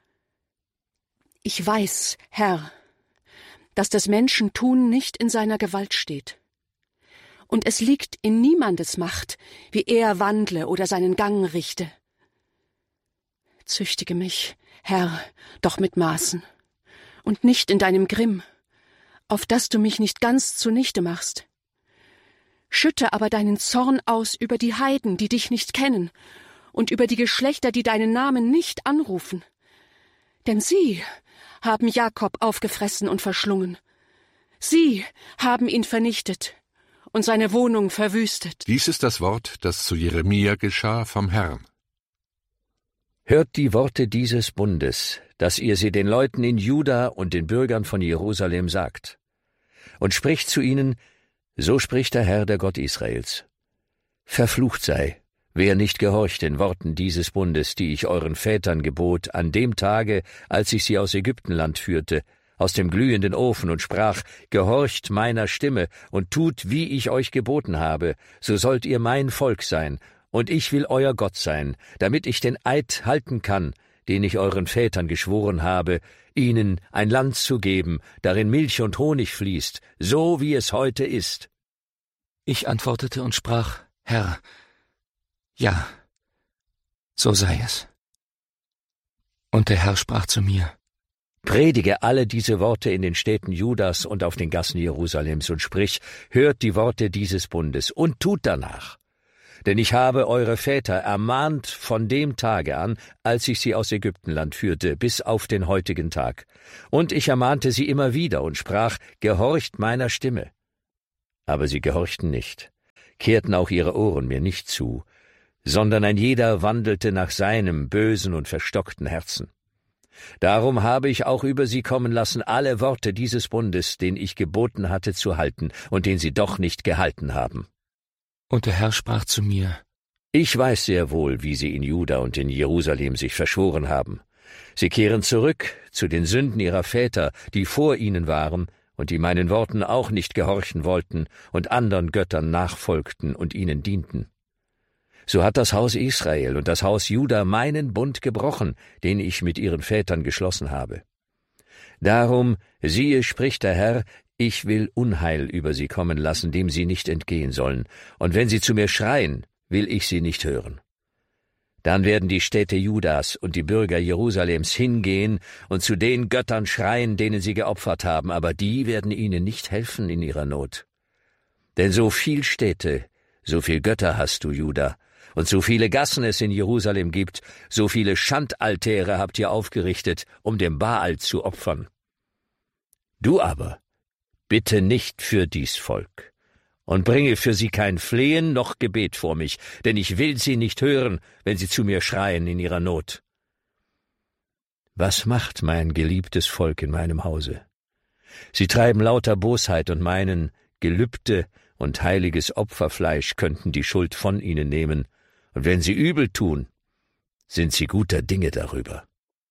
[SPEAKER 4] Ich weiß, Herr, dass das Menschentun nicht in seiner Gewalt steht. Und es liegt in niemandes Macht, wie er wandle oder seinen Gang richte. Züchtige mich, Herr, doch mit Maßen, und nicht in deinem Grimm, auf dass du mich nicht ganz zunichte machst. Schütte aber deinen Zorn aus über die Heiden, die dich nicht kennen, und über die Geschlechter, die deinen Namen nicht anrufen. Denn sie haben Jakob aufgefressen und verschlungen. Sie haben ihn vernichtet und seine Wohnung verwüstet.
[SPEAKER 5] Dies ist das Wort, das zu Jeremia geschah vom Herrn.
[SPEAKER 1] Hört die Worte dieses Bundes, dass ihr sie den Leuten in Juda und den Bürgern von Jerusalem sagt. Und spricht zu ihnen, so spricht der Herr, der Gott Israels. Verflucht sei, wer nicht gehorcht den Worten dieses Bundes, die ich euren Vätern gebot, an dem Tage, als ich sie aus Ägyptenland führte, aus dem glühenden Ofen, und sprach, gehorcht meiner Stimme und tut, wie ich euch geboten habe, so sollt ihr mein Volk sein, und ich will euer Gott sein, damit ich den Eid halten kann, den ich euren Vätern geschworen habe, ihnen ein Land zu geben, darin Milch und Honig fließt, so wie es heute ist.
[SPEAKER 2] Ich antwortete und sprach, Herr, ja, so sei es. Und der Herr sprach zu mir,
[SPEAKER 1] Predige alle diese Worte in den Städten Judas und auf den Gassen Jerusalems und sprich, hört die Worte dieses Bundes und tut danach. Denn ich habe eure Väter ermahnt von dem Tage an, als ich sie aus Ägyptenland führte, bis auf den heutigen Tag. Und ich ermahnte sie immer wieder und sprach, gehorcht meiner Stimme. Aber sie gehorchten nicht, kehrten auch ihre Ohren mir nicht zu, sondern ein jeder wandelte nach seinem bösen und verstockten Herzen. Darum habe ich auch über sie kommen lassen alle Worte dieses Bundes, den ich geboten hatte zu halten und den sie doch nicht gehalten haben.
[SPEAKER 2] Und der Herr sprach zu mir,
[SPEAKER 1] ich weiß sehr wohl, wie sie in Juda und in Jerusalem sich verschworen haben. Sie kehren zurück zu den Sünden ihrer Väter, die vor ihnen waren und die meinen Worten auch nicht gehorchen wollten und anderen Göttern nachfolgten und ihnen dienten. So hat das Haus Israel und das Haus Juda meinen Bund gebrochen, den ich mit ihren Vätern geschlossen habe. Darum, siehe, spricht der Herr, ich will Unheil über sie kommen lassen, dem sie nicht entgehen sollen, und wenn sie zu mir schreien, will ich sie nicht hören. Dann werden die Städte Judas und die Bürger Jerusalems hingehen und zu den Göttern schreien, denen sie geopfert haben, aber die werden ihnen nicht helfen in ihrer Not. Denn so viel Städte, so viel Götter hast du, Juda, und so viele Gassen es in Jerusalem gibt, so viele Schandaltäre habt ihr aufgerichtet, um dem Baal zu opfern. Du aber bitte nicht für dies Volk und bringe für sie kein Flehen noch Gebet vor mich, denn ich will sie nicht hören, wenn sie zu mir schreien in ihrer Not. Was macht mein geliebtes Volk in meinem Hause? Sie treiben lauter Bosheit und meinen, Gelübde und heiliges Opferfleisch könnten die Schuld von ihnen nehmen, und wenn sie übel tun, sind sie guter Dinge darüber.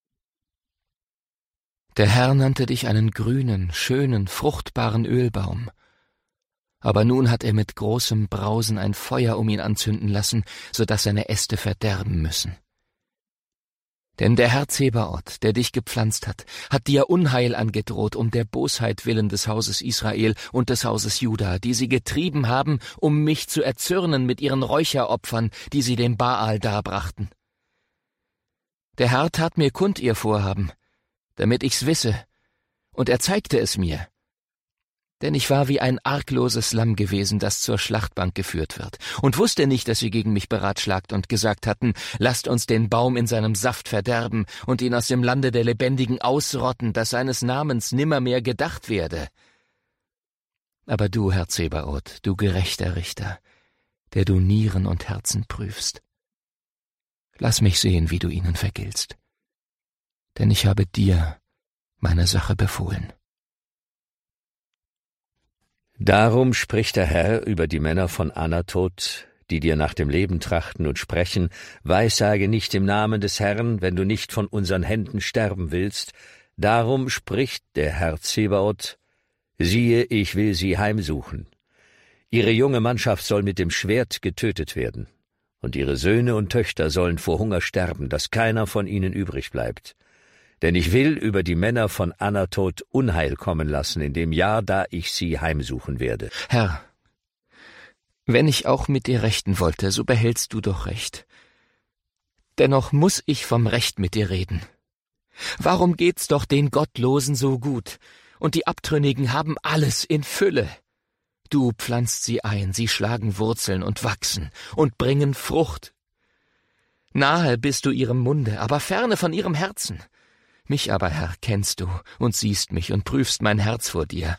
[SPEAKER 2] Der Herr nannte dich einen grünen, schönen, fruchtbaren Ölbaum. Aber nun hat er mit großem Brausen ein Feuer um ihn anzünden lassen, so dass seine Äste verderben müssen. Denn der Herr Zebaoth, der dich gepflanzt hat dir Unheil angedroht um der Bosheit willen des Hauses Israel und des Hauses Juda, die sie getrieben haben, um mich zu erzürnen mit ihren Räucheropfern, die sie dem Baal darbrachten. Der Herr tat mir kund ihr Vorhaben, damit ich's wisse, und er zeigte es mir. Denn ich war wie ein argloses Lamm gewesen, das zur Schlachtbank geführt wird, und wusste nicht, dass sie gegen mich beratschlagt und gesagt hatten, lasst uns den Baum in seinem Saft verderben und ihn aus dem Lande der Lebendigen ausrotten, dass seines Namens nimmermehr gedacht werde. Aber du, Herr Zebaoth, du gerechter Richter, der du Nieren und Herzen prüfst, lass mich sehen, wie du ihnen vergiltst. Denn ich habe dir meine Sache befohlen.
[SPEAKER 1] Darum spricht der Herr über die Männer von Anatot, die dir nach dem Leben trachten und sprechen, weissage nicht im Namen des Herrn, wenn du nicht von unseren Händen sterben willst. Darum spricht der Herr Zebaoth, siehe, ich will sie heimsuchen. Ihre junge Mannschaft soll mit dem Schwert getötet werden, und ihre Söhne und Töchter sollen vor Hunger sterben, dass keiner von ihnen übrig bleibt. Denn ich will über die Männer von Anatot Unheil kommen lassen in dem Jahr, da ich sie heimsuchen werde.
[SPEAKER 2] Herr, wenn ich auch mit dir rechten wollte, so behältst du doch Recht. Dennoch muß ich vom Recht mit dir reden. Warum geht's doch den Gottlosen so gut, und die Abtrünnigen haben alles in Fülle? Du pflanzt sie ein, sie schlagen Wurzeln und wachsen und bringen Frucht. Nahe bist du ihrem Munde, aber ferne von ihrem Herzen. Mich aber, Herr, kennst du und siehst mich und prüfst mein Herz vor dir.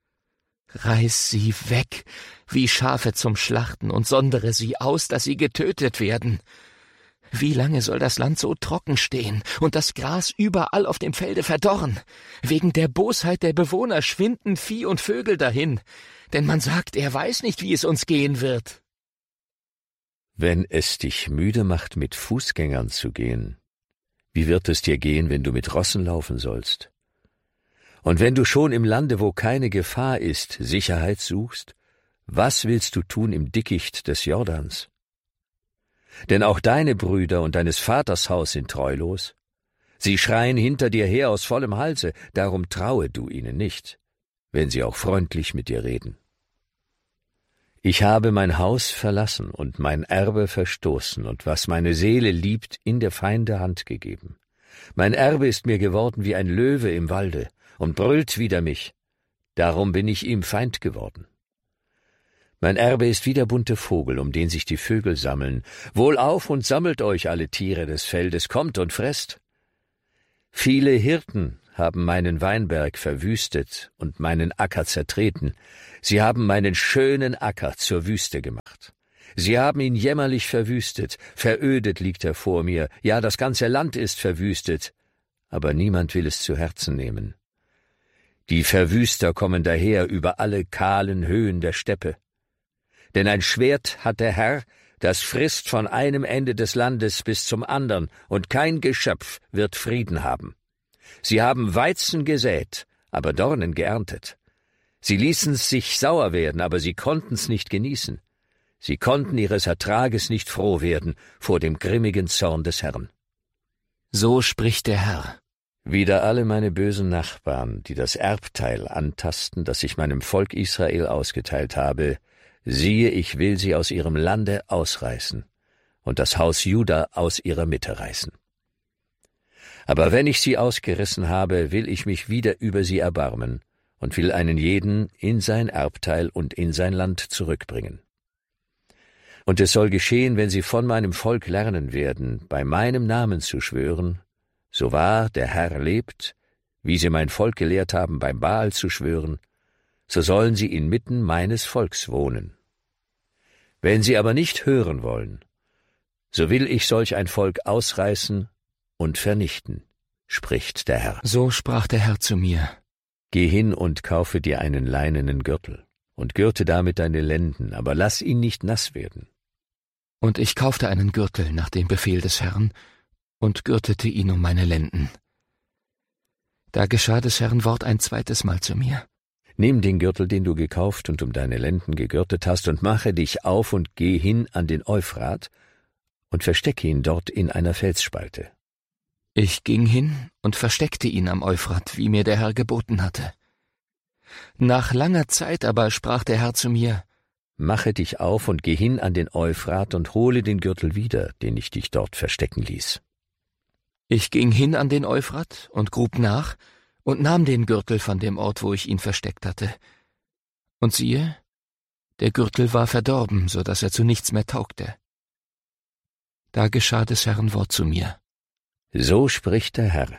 [SPEAKER 2] Reiß sie weg, wie Schafe zum Schlachten, und sondere sie aus, dass sie getötet werden. Wie lange soll das Land so trocken stehen und das Gras überall auf dem Felde verdorren? Wegen der Bosheit der Bewohner schwinden Vieh und Vögel dahin, denn man sagt, er weiß nicht, wie es uns gehen wird.
[SPEAKER 1] Wenn es dich müde macht, mit Fußgängern zu gehen, wie wird es dir gehen, wenn du mit Rossen laufen sollst? Und wenn du schon im Lande, wo keine Gefahr ist, Sicherheit suchst, was willst du tun im Dickicht des Jordans? Denn auch deine Brüder und deines Vaters Haus sind treulos. Sie schreien hinter dir her aus vollem Halse, darum traue du ihnen nicht, wenn sie auch freundlich mit dir reden. Ich habe mein Haus verlassen und mein Erbe verstoßen und was meine Seele liebt, in der Feinde Hand gegeben. Mein Erbe ist mir geworden wie ein Löwe im Walde und brüllt wider mich. Darum bin ich ihm Feind geworden. Mein Erbe ist wie der bunte Vogel, um den sich die Vögel sammeln. Wohlauf und sammelt euch, alle Tiere des Feldes, kommt und fresst. Viele Hirten haben meinen Weinberg verwüstet und meinen Acker zertreten. Sie haben meinen schönen Acker zur Wüste gemacht. Sie haben ihn jämmerlich verwüstet, verödet liegt er vor mir, ja, das ganze Land ist verwüstet, aber niemand will es zu Herzen nehmen. Die Verwüster kommen daher über alle kahlen Höhen der Steppe. Denn ein Schwert hat der Herr, das frisst von einem Ende des Landes bis zum andern, und kein Geschöpf wird Frieden haben. Sie haben Weizen gesät, aber Dornen geerntet. Sie ließen's sich sauer werden, aber sie konnten's nicht genießen. Sie konnten ihres Ertrages nicht froh werden vor dem grimmigen Zorn des Herrn.
[SPEAKER 2] So spricht der Herr.
[SPEAKER 1] Wider alle meine bösen Nachbarn, die das Erbteil antasten, das ich meinem Volk Israel ausgeteilt habe, siehe, ich will sie aus ihrem Lande ausreißen und das Haus Juda aus ihrer Mitte reißen. Aber wenn ich sie ausgerissen habe, will ich mich wieder über sie erbarmen und will einen jeden in sein Erbteil und in sein Land zurückbringen. Und es soll geschehen, wenn sie von meinem Volk lernen werden, bei meinem Namen zu schwören, so wahr der Herr lebt, wie sie mein Volk gelehrt haben, beim Baal zu schwören, so sollen sie inmitten meines Volks wohnen. Wenn sie aber nicht hören wollen, so will ich solch ein Volk ausreißen und vernichten, spricht der Herr.
[SPEAKER 2] So sprach der Herr zu mir.
[SPEAKER 1] Geh hin und kaufe dir einen leinenen Gürtel und gürte damit deine Lenden, aber lass ihn nicht nass werden.
[SPEAKER 2] Und ich kaufte einen Gürtel nach dem Befehl des Herrn und gürtete ihn um meine Lenden. Da geschah des Herrn Wort ein zweites Mal zu mir.
[SPEAKER 1] Nimm den Gürtel, den du gekauft und um deine Lenden gegürtet hast, und mache dich auf und geh hin an den Euphrat und verstecke ihn dort in einer Felsspalte.
[SPEAKER 2] Ich ging hin und versteckte ihn am Euphrat, wie mir der Herr geboten hatte. Nach langer Zeit aber sprach der Herr zu mir:
[SPEAKER 1] Mache dich auf und geh hin an den Euphrat und hole den Gürtel wieder, den ich dich dort verstecken ließ.
[SPEAKER 2] Ich ging hin an den Euphrat und grub nach und nahm den Gürtel von dem Ort, wo ich ihn versteckt hatte. Und siehe, der Gürtel war verdorben, so dass er zu nichts mehr taugte. Da geschah des Herrn Wort zu mir.
[SPEAKER 1] So spricht der Herr.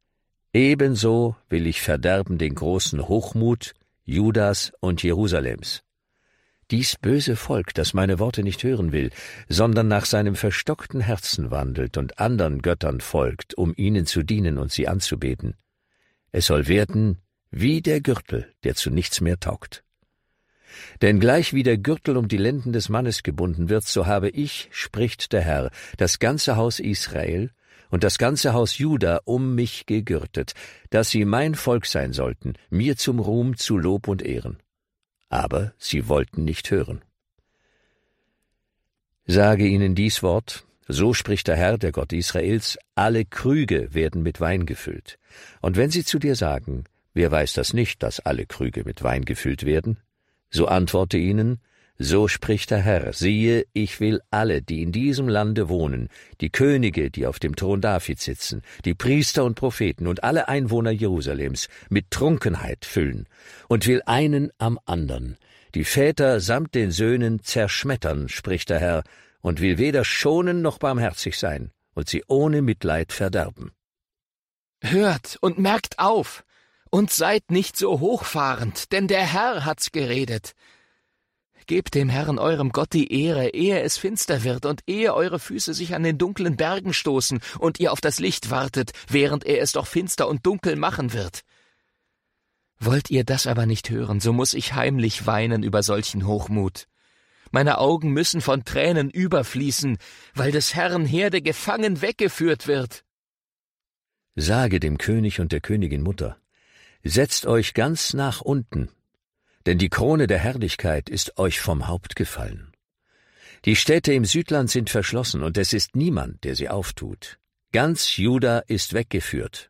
[SPEAKER 1] Ebenso will ich verderben den großen Hochmut Judas und Jerusalems. Dies böse Volk, das meine Worte nicht hören will, sondern nach seinem verstockten Herzen wandelt und andern Göttern folgt, um ihnen zu dienen und sie anzubeten. Es soll werden wie der Gürtel, der zu nichts mehr taugt. Denn gleich wie der Gürtel um die Lenden des Mannes gebunden wird, so habe ich, spricht der Herr, das ganze Haus Israel und das ganze Haus Juda um mich gegürtet, dass sie mein Volk sein sollten, mir zum Ruhm, zu Lob und Ehren. Aber sie wollten nicht hören. Sage ihnen dies Wort, so spricht der Herr, der Gott Israels, alle Krüge werden mit Wein gefüllt. Und wenn sie zu dir sagen, wer weiß das nicht, dass alle Krüge mit Wein gefüllt werden? So antworte ihnen, so spricht der Herr, siehe, ich will alle, die in diesem Lande wohnen, die Könige, die auf dem Thron Davids sitzen, die Priester und Propheten und alle Einwohner Jerusalems mit Trunkenheit füllen und will einen am andern, die Väter samt den Söhnen zerschmettern, spricht der Herr, und will weder schonen noch barmherzig sein und sie ohne Mitleid verderben.
[SPEAKER 2] Hört und merkt auf und seid nicht so hochfahrend, denn der Herr hat's geredet. Gebt dem Herrn eurem Gott die Ehre, ehe es finster wird und ehe eure Füße sich an den dunklen Bergen stoßen und ihr auf das Licht wartet, während er es doch finster und dunkel machen wird. Wollt ihr das aber nicht hören, so muss ich heimlich weinen über solchen Hochmut. Meine Augen müssen von Tränen überfließen, weil des Herrn Herde gefangen weggeführt wird.
[SPEAKER 1] Sage dem König und der Königin Mutter, setzt euch ganz nach unten, denn die Krone der Herrlichkeit ist euch vom Haupt gefallen. Die Städte im Südland sind verschlossen, und es ist niemand, der sie auftut. Ganz Juda ist weggeführt.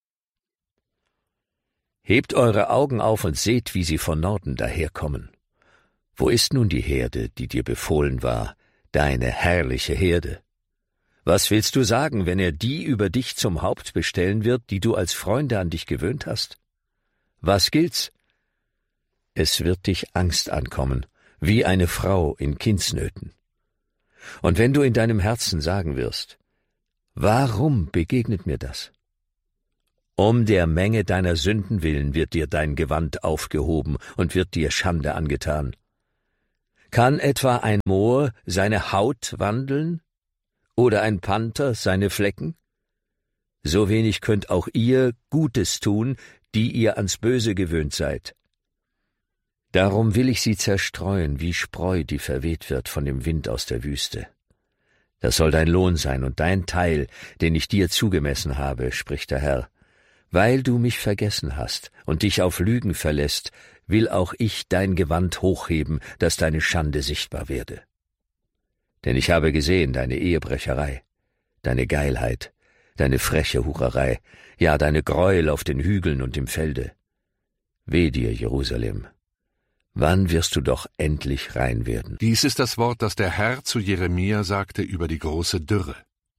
[SPEAKER 1] Hebt eure Augen auf und seht, wie sie von Norden daherkommen. Wo ist nun die Herde, die dir befohlen war, deine herrliche Herde? Was willst du sagen, wenn er die über dich zum Haupt bestellen wird, die du als Freunde an dich gewöhnt hast? Was gilt's? Es wird dich Angst ankommen, wie eine Frau in Kindsnöten. Und wenn du in deinem Herzen sagen wirst, warum begegnet mir das? Um der Menge deiner Sünden willen wird dir dein Gewand aufgehoben und wird dir Schande angetan. Kann etwa ein Moor seine Haut wandeln oder ein Panther seine Flecken? So wenig könnt auch ihr Gutes tun, die ihr ans Böse gewöhnt seid. Darum will ich sie zerstreuen, wie Spreu, die verweht wird von dem Wind aus der Wüste. Das soll dein Lohn sein und dein Teil, den ich dir zugemessen habe, spricht der Herr. Weil du mich vergessen hast und dich auf Lügen verlässt, will auch ich dein Gewand hochheben, dass deine Schande sichtbar werde. Denn ich habe gesehen deine Ehebrecherei, deine Geilheit, deine freche Hurerei, ja deine Gräuel auf den Hügeln und im Felde. Weh dir, Jerusalem! Wann wirst du doch endlich rein werden?
[SPEAKER 5] Dies ist das Wort, das der Herr zu Jeremia sagte über die große Dürre.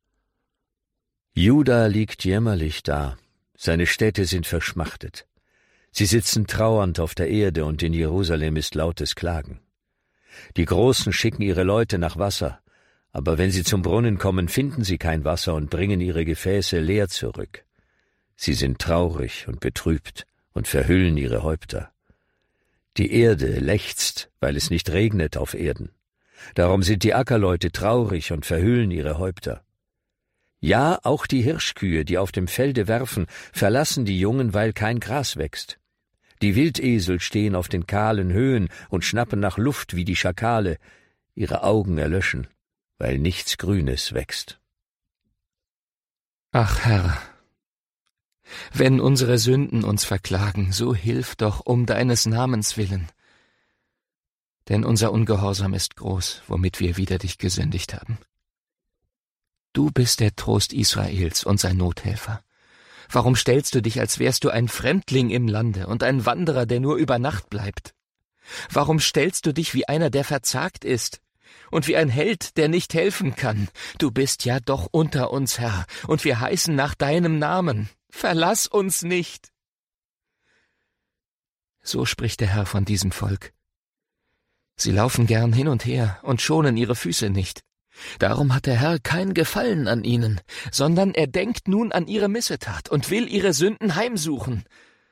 [SPEAKER 1] Juda liegt jämmerlich da, seine Städte sind verschmachtet. Sie sitzen trauernd auf der Erde und in Jerusalem ist lautes Klagen. Die Großen schicken ihre Leute nach Wasser, aber wenn sie zum Brunnen kommen, finden sie kein Wasser und bringen ihre Gefäße leer zurück. Sie sind traurig und betrübt und verhüllen ihre Häupter. Die Erde lechzt, weil es nicht regnet auf Erden. Darum sind die Ackerleute traurig und verhüllen ihre Häupter. Ja, auch die Hirschkühe, die auf dem Felde werfen, verlassen die Jungen, weil kein Gras wächst. Die Wildesel stehen auf den kahlen Höhen und schnappen nach Luft wie die Schakale. Ihre Augen erlöschen, weil nichts Grünes wächst.
[SPEAKER 2] Ach Herr, wenn unsere Sünden uns verklagen, so hilf doch um deines Namens willen. Denn unser Ungehorsam ist groß, womit wir wider dich gesündigt haben. Du bist der Trost Israels und sein Nothelfer. Warum stellst du dich, als wärst du ein Fremdling im Lande und ein Wanderer, der nur über Nacht bleibt? Warum stellst du dich wie einer, der verzagt ist, und wie ein Held, der nicht helfen kann? Du bist ja doch unter uns, Herr, und wir heißen nach deinem Namen. Verlass uns nicht. So spricht der Herr von diesem Volk. Sie laufen gern hin und her und schonen ihre Füße nicht. Darum hat der Herr kein Gefallen an ihnen, sondern er denkt nun an ihre Missetat und will ihre Sünden heimsuchen.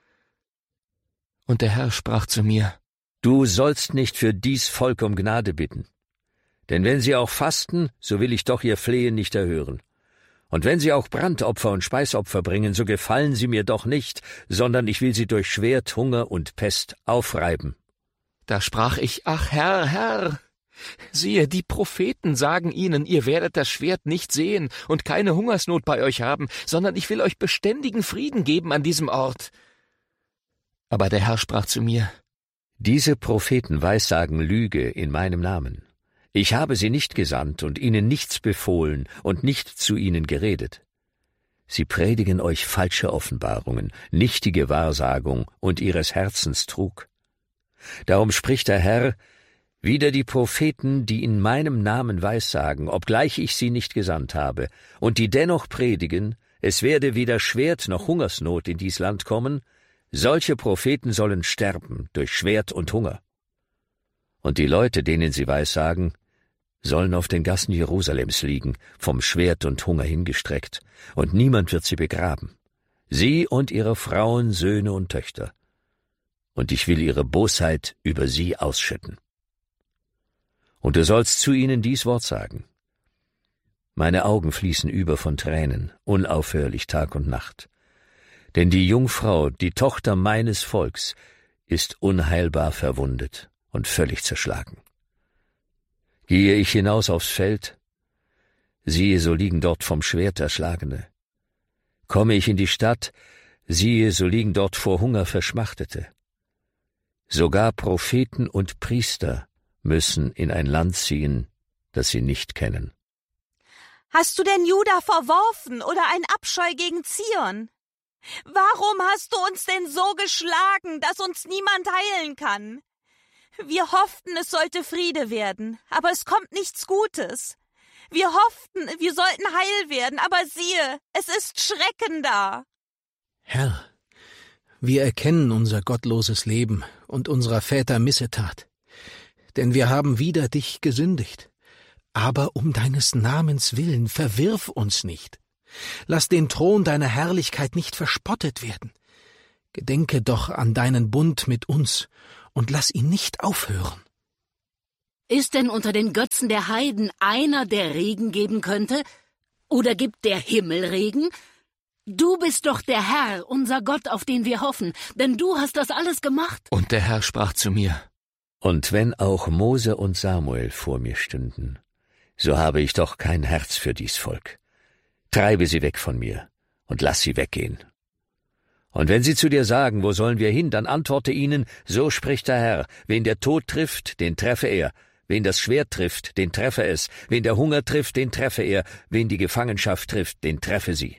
[SPEAKER 2] Und der Herr sprach zu mir:
[SPEAKER 1] Du sollst nicht für dies Volk um Gnade bitten. Denn wenn sie auch fasten, so will ich doch ihr Flehen nicht erhören. Und wenn sie auch Brandopfer und Speisopfer bringen, so gefallen sie mir doch nicht, sondern ich will sie durch Schwert, Hunger und Pest aufreiben.
[SPEAKER 2] Da sprach ich: Ach Herr, Herr! Siehe, die Propheten sagen ihnen, ihr werdet das Schwert nicht sehen und keine Hungersnot bei euch haben, sondern ich will euch beständigen Frieden geben an diesem Ort. Aber der Herr sprach zu mir:
[SPEAKER 1] Diese Propheten weissagen Lüge in meinem Namen. Ich habe sie nicht gesandt und ihnen nichts befohlen und nicht zu ihnen geredet. Sie predigen euch falsche Offenbarungen, nichtige Wahrsagung und ihres Herzens Trug. Darum spricht der Herr: Wider die Propheten, die in meinem Namen weissagen, obgleich ich sie nicht gesandt habe, und die dennoch predigen, es werde weder Schwert noch Hungersnot in dies Land kommen, solche Propheten sollen sterben durch Schwert und Hunger. Und die Leute, denen sie weissagen, sollen auf den Gassen Jerusalems liegen, vom Schwert und Hunger hingestreckt, und niemand wird sie begraben, sie und ihre Frauen, Söhne und Töchter. Und ich will ihre Bosheit über sie ausschütten. Und du sollst zu ihnen dies Wort sagen: Meine Augen fließen über von Tränen, unaufhörlich Tag und Nacht. Denn die Jungfrau, die Tochter meines Volks, ist unheilbar verwundet und völlig zerschlagen. Gehe ich hinaus aufs Feld, siehe, so liegen dort vom Schwert Erschlagene. Komme ich in die Stadt, siehe, so liegen dort vor Hunger Verschmachtete. Sogar Propheten und Priester müssen in ein Land ziehen, das sie nicht kennen.
[SPEAKER 7] Hast du denn Juda verworfen oder ein Abscheu gegen Zion? Warum hast du uns denn so geschlagen, dass uns niemand heilen kann? Wir hofften, es sollte Friede werden, aber es kommt nichts Gutes. Wir hofften, wir sollten heil werden, aber siehe, es ist Schrecken da.
[SPEAKER 3] Herr, wir erkennen unser gottloses Leben und unserer Väter Missetat. denn wir haben wider dich gesündigt. Aber um deines Namens willen verwirf uns nicht. Lass den Thron deiner Herrlichkeit nicht verspottet werden. Gedenke doch an deinen Bund mit uns und lass ihn nicht aufhören.
[SPEAKER 4] Ist denn unter den Götzen der Heiden einer, der Regen geben könnte? Oder gibt der Himmel Regen? Du bist doch der Herr, unser Gott, auf den wir hoffen, denn du hast das alles gemacht.
[SPEAKER 2] Und der Herr sprach zu mir:
[SPEAKER 1] Und wenn auch Mose und Samuel vor mir stünden, so habe ich doch kein Herz für dies Volk. Treibe sie weg von mir und lass sie weggehen. Und wenn sie zu dir sagen, wo sollen wir hin, dann antworte ihnen, so spricht der Herr, wen der Tod trifft, den treffe er, wen das Schwert trifft, den treffe es, wen der Hunger trifft, den treffe er, wen die Gefangenschaft trifft, den treffe sie.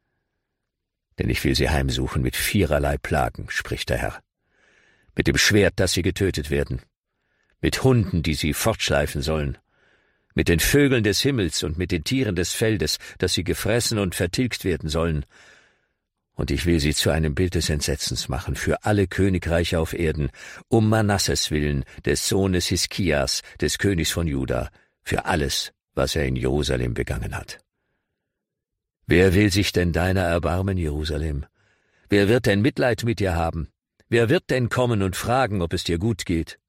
[SPEAKER 1] Denn ich will sie heimsuchen mit 4 Plagen, spricht der Herr. Mit dem Schwert, dass sie getötet werden, mit Hunden, die sie fortschleifen sollen, mit den Vögeln des Himmels und mit den Tieren des Feldes, dass sie gefressen und vertilgt werden sollen. Und ich will sie zu einem Bild des Entsetzens machen für alle Königreiche auf Erden, um Manasses willen, des Sohnes Hiskias, des Königs von Juda, für alles, was er in Jerusalem begangen hat. Wer will sich denn deiner erbarmen, Jerusalem? Wer wird denn Mitleid mit dir haben? Wer wird denn kommen und fragen, ob es dir gut geht?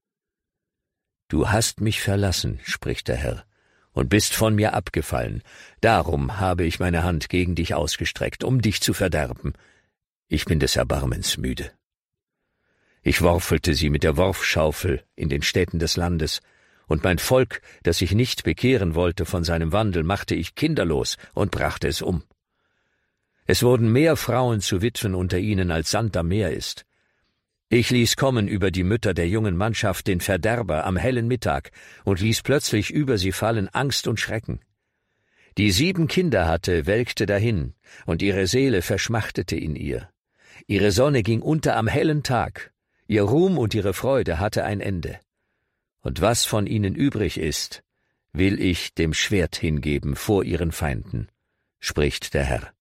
[SPEAKER 1] Du hast mich verlassen, spricht der Herr, und bist von mir abgefallen. Darum habe ich meine Hand gegen dich ausgestreckt, um dich zu verderben. Ich bin des Erbarmens müde. Ich worfelte sie mit der Worfschaufel in den Städten des Landes, und mein Volk, das sich nicht bekehren wollte von seinem Wandel, machte ich kinderlos und brachte es um. Es wurden mehr Frauen zu Witwen unter ihnen, als Sand am Meer ist. Ich ließ kommen über die Mütter der jungen Mannschaft den Verderber am hellen Mittag und ließ plötzlich über sie fallen Angst und Schrecken. Die 7 Kinder hatte, welkte dahin, und ihre Seele verschmachtete in ihr. Ihre Sonne ging unter am hellen Tag, ihr Ruhm und ihre Freude hatte ein Ende. Und was von ihnen übrig ist, will ich dem Schwert hingeben vor ihren Feinden, spricht der Herr.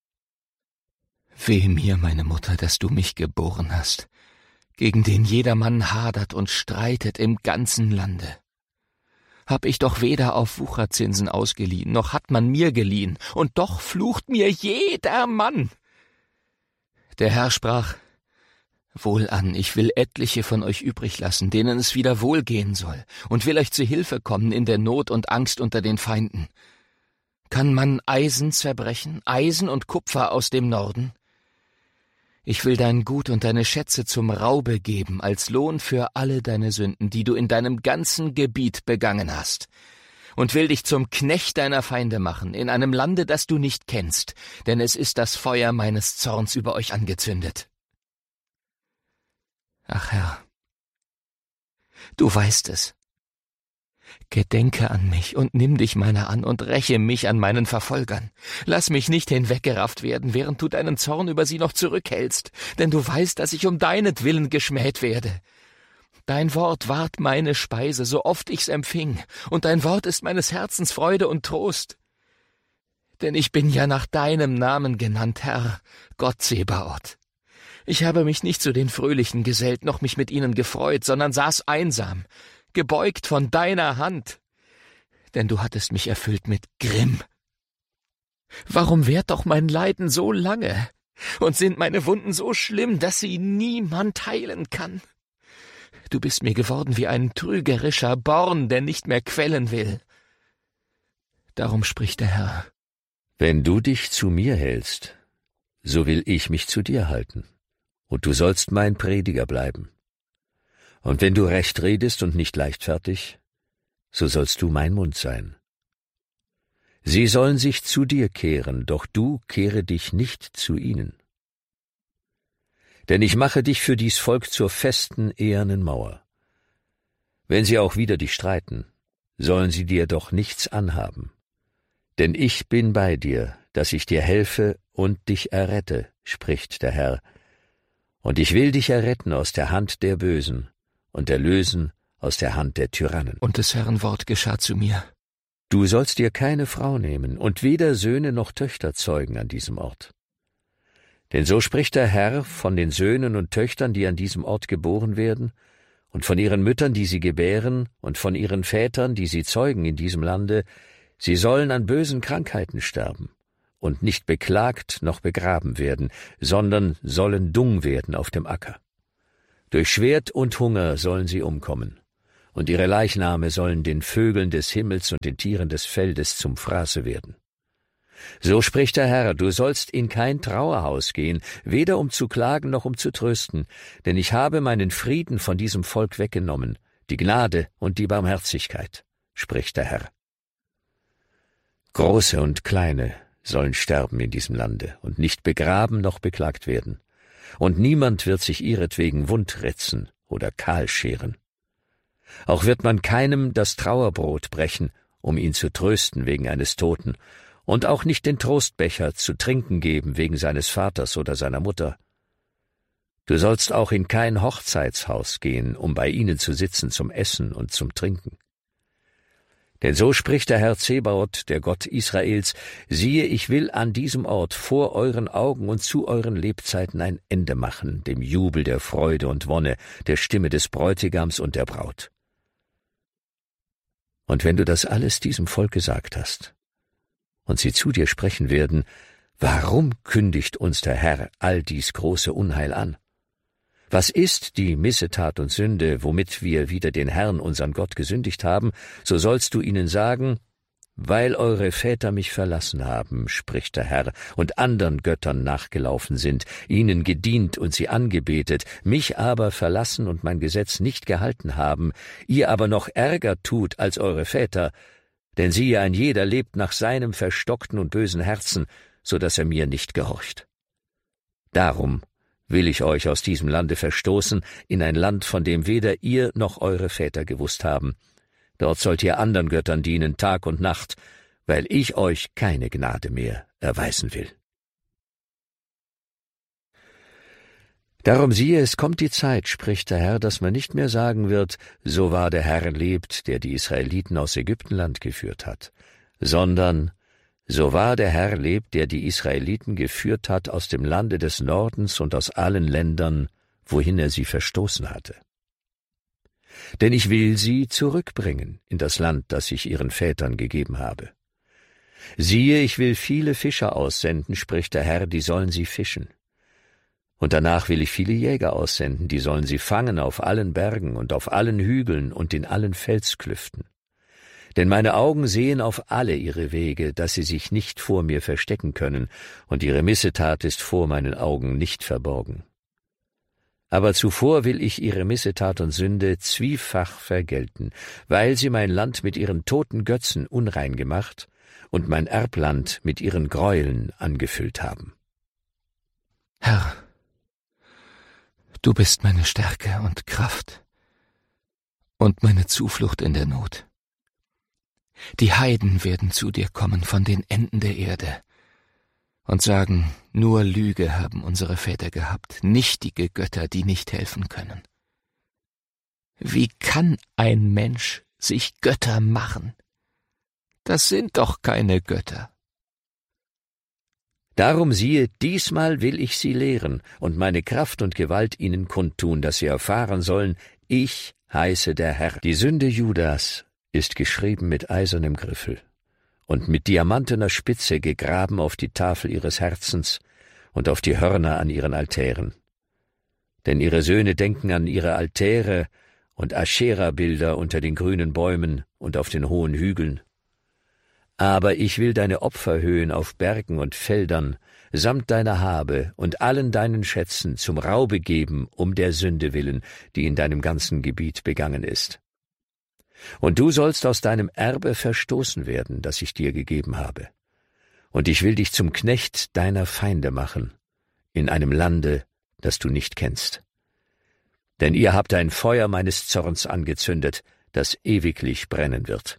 [SPEAKER 2] Weh mir, meine Mutter, dass du mich geboren hast, gegen den jedermann hadert und streitet im ganzen Lande. Hab ich doch weder auf Wucherzinsen ausgeliehen, noch hat man mir geliehen, und doch flucht mir jeder Mann. Der Herr sprach: Wohlan, ich will etliche von euch übrig lassen, denen es wieder wohlgehen soll, und will euch zu Hilfe kommen in der Not und Angst unter den Feinden. Kann man Eisen zerbrechen, Eisen und Kupfer aus dem Norden? Ich will dein Gut und deine Schätze zum Raube geben, als Lohn für alle deine Sünden, die du in deinem ganzen Gebiet begangen hast, und will dich zum Knecht deiner Feinde machen, in einem Lande, das du nicht kennst, denn es ist das Feuer meines Zorns über euch angezündet. Ach Herr, du weißt es. Gedenke an mich und nimm dich meiner an und räche mich an meinen Verfolgern. Lass mich nicht hinweggerafft werden, während du deinen Zorn über sie noch zurückhältst, denn du weißt, dass ich um deinetwillen geschmäht werde. Dein Wort ward meine Speise, so oft ich's empfing, und dein Wort ist meines Herzens Freude und Trost. Denn ich bin ja nach deinem Namen genannt, Herr, Gott Zebaoth. Ich habe mich nicht zu den Fröhlichen gesellt, noch mich mit ihnen gefreut, sondern saß einsam, gebeugt von deiner Hand, denn du hattest mich erfüllt mit Grimm. Warum währt doch mein Leiden so lange, und sind meine Wunden so schlimm, dass sie niemand heilen kann? Du bist mir geworden wie ein trügerischer Born, der nicht mehr quellen will. Darum spricht der Herr:
[SPEAKER 1] Wenn du dich zu mir hältst, so will ich mich zu dir halten, und du sollst mein Prediger bleiben. Und wenn du recht redest und nicht leichtfertig, so sollst du mein Mund sein. Sie sollen sich zu dir kehren, doch du kehre dich nicht zu ihnen. Denn ich mache dich für dies Volk zur festen, ehernen Mauer. Wenn sie auch wider dich streiten, sollen sie dir doch nichts anhaben. Denn ich bin bei dir, dass ich dir helfe und dich errette, spricht der Herr. Und ich will dich erretten aus der Hand der Bösen und erlösen aus der Hand der Tyrannen.
[SPEAKER 2] Und des Herrn Wort geschah zu mir:
[SPEAKER 1] Du sollst dir keine Frau nehmen und weder Söhne noch Töchter zeugen an diesem Ort. Denn so spricht der Herr von den Söhnen und Töchtern, die an diesem Ort geboren werden, und von ihren Müttern, die sie gebären, und von ihren Vätern, die sie zeugen in diesem Lande, sie sollen an bösen Krankheiten sterben und nicht beklagt noch begraben werden, sondern sollen dung werden auf dem Acker. Durch Schwert und Hunger sollen sie umkommen, und ihre Leichname sollen den Vögeln des Himmels und den Tieren des Feldes zum Fraße werden. So spricht der Herr, du sollst in kein Trauerhaus gehen, weder um zu klagen noch um zu trösten, denn ich habe meinen Frieden von diesem Volk weggenommen, die Gnade und die Barmherzigkeit, spricht der Herr. Große und Kleine sollen sterben in diesem Lande und nicht begraben noch beklagt werden, und niemand wird sich ihretwegen wundritzen oder kahl scheren. Auch wird man keinem das Trauerbrot brechen, um ihn zu trösten wegen eines Toten, und auch nicht den Trostbecher zu trinken geben wegen seines Vaters oder seiner Mutter. Du sollst auch in kein Hochzeitshaus gehen, um bei ihnen zu sitzen zum Essen und zum Trinken. Denn so spricht der Herr Zebaoth, der Gott Israels, siehe, ich will an diesem Ort vor euren Augen und zu euren Lebzeiten ein Ende machen, dem Jubel der Freude und Wonne, der Stimme des Bräutigams und der Braut. Und wenn du das alles diesem Volk gesagt hast, und sie zu dir sprechen werden, warum kündigt uns der Herr all dies große Unheil an? Was ist die Missetat und Sünde, womit wir wider den Herrn, unseren Gott, gesündigt haben? So sollst du ihnen sagen, weil eure Väter mich verlassen haben, spricht der Herr, und anderen Göttern nachgelaufen sind, ihnen gedient und sie angebetet, mich aber verlassen und mein Gesetz nicht gehalten haben, ihr aber noch ärger tut als eure Väter, denn siehe, ein jeder lebt nach seinem verstockten und bösen Herzen, so dass er mir nicht gehorcht. Darum will ich euch aus diesem Lande verstoßen, in ein Land, von dem weder ihr noch eure Väter gewusst haben. Dort sollt ihr anderen Göttern dienen, Tag und Nacht, weil ich euch keine Gnade mehr erweisen will. Darum siehe, es kommt die Zeit, spricht der Herr, dass man nicht mehr sagen wird, so wahr der Herr lebt, der die Israeliten aus Ägyptenland geführt hat, sondern so wahr der Herr lebt, der die Israeliten geführt hat aus dem Lande des Nordens und aus allen Ländern, wohin er sie verstoßen hatte. Denn ich will sie zurückbringen in das Land, das ich ihren Vätern gegeben habe. Siehe, ich will viele Fischer aussenden, spricht der Herr, die sollen sie fischen. Und danach will ich viele Jäger aussenden, die sollen sie fangen auf allen Bergen und auf allen Hügeln und in allen Felsklüften. Denn meine Augen sehen auf alle ihre Wege, dass sie sich nicht vor mir verstecken können, und ihre Missetat ist vor meinen Augen nicht verborgen. Aber zuvor will ich ihre Missetat und Sünde zwiefach vergelten, weil sie mein Land mit ihren toten Götzen unrein gemacht und mein Erbland mit ihren Gräueln angefüllt haben.
[SPEAKER 2] Herr, du bist meine Stärke und Kraft und meine Zuflucht in der Not. Die Heiden werden zu dir kommen von den Enden der Erde und sagen, nur Lüge haben unsere Väter gehabt, nichtige Götter, die nicht helfen können. Wie kann ein Mensch sich Götter machen? Das sind doch keine Götter.
[SPEAKER 1] Darum siehe, diesmal will ich sie lehren und meine Kraft und Gewalt ihnen kundtun, dass sie erfahren sollen, ich heiße der Herr. Die Sünde Judas ist geschrieben mit eisernem Griffel und mit diamantener Spitze gegraben auf die Tafel ihres Herzens und auf die Hörner an ihren Altären. Denn ihre Söhne denken an ihre Altäre und Aschera-Bilder unter den grünen Bäumen und auf den hohen Hügeln. Aber ich will deine Opferhöhen auf Bergen und Feldern samt deiner Habe und allen deinen Schätzen zum Raube geben, um der Sünde willen, die in deinem ganzen Gebiet begangen ist. Und du sollst aus deinem Erbe verstoßen werden, das ich dir gegeben habe. Und ich will dich zum Knecht deiner Feinde machen, in einem Lande, das du nicht kennst. Denn ihr habt ein Feuer meines Zorns angezündet, das ewiglich brennen wird.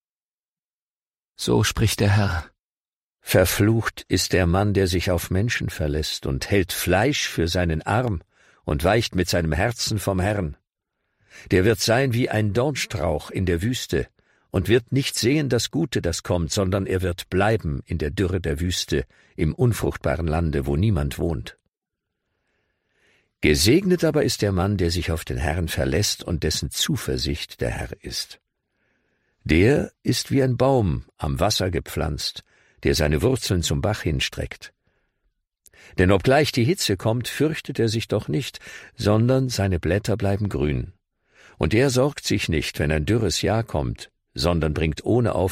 [SPEAKER 2] So spricht der Herr.
[SPEAKER 1] Verflucht ist der Mann, der sich auf Menschen verlässt und hält Fleisch für seinen Arm und weicht mit seinem Herzen vom Herrn. Der wird sein wie ein Dornstrauch in der Wüste und wird nicht sehen das Gute, das kommt, sondern er wird bleiben in der Dürre der Wüste, im unfruchtbaren Lande, wo niemand wohnt. Gesegnet aber ist der Mann, der sich auf den Herrn verlässt und dessen Zuversicht der Herr ist. Der ist wie ein Baum am Wasser gepflanzt, der seine Wurzeln zum Bach hinstreckt. Denn obgleich die Hitze kommt, fürchtet er sich doch nicht, sondern seine Blätter bleiben grün. Und er sorgt sich nicht, wenn ein dürres Jahr kommt, sondern bringt ohne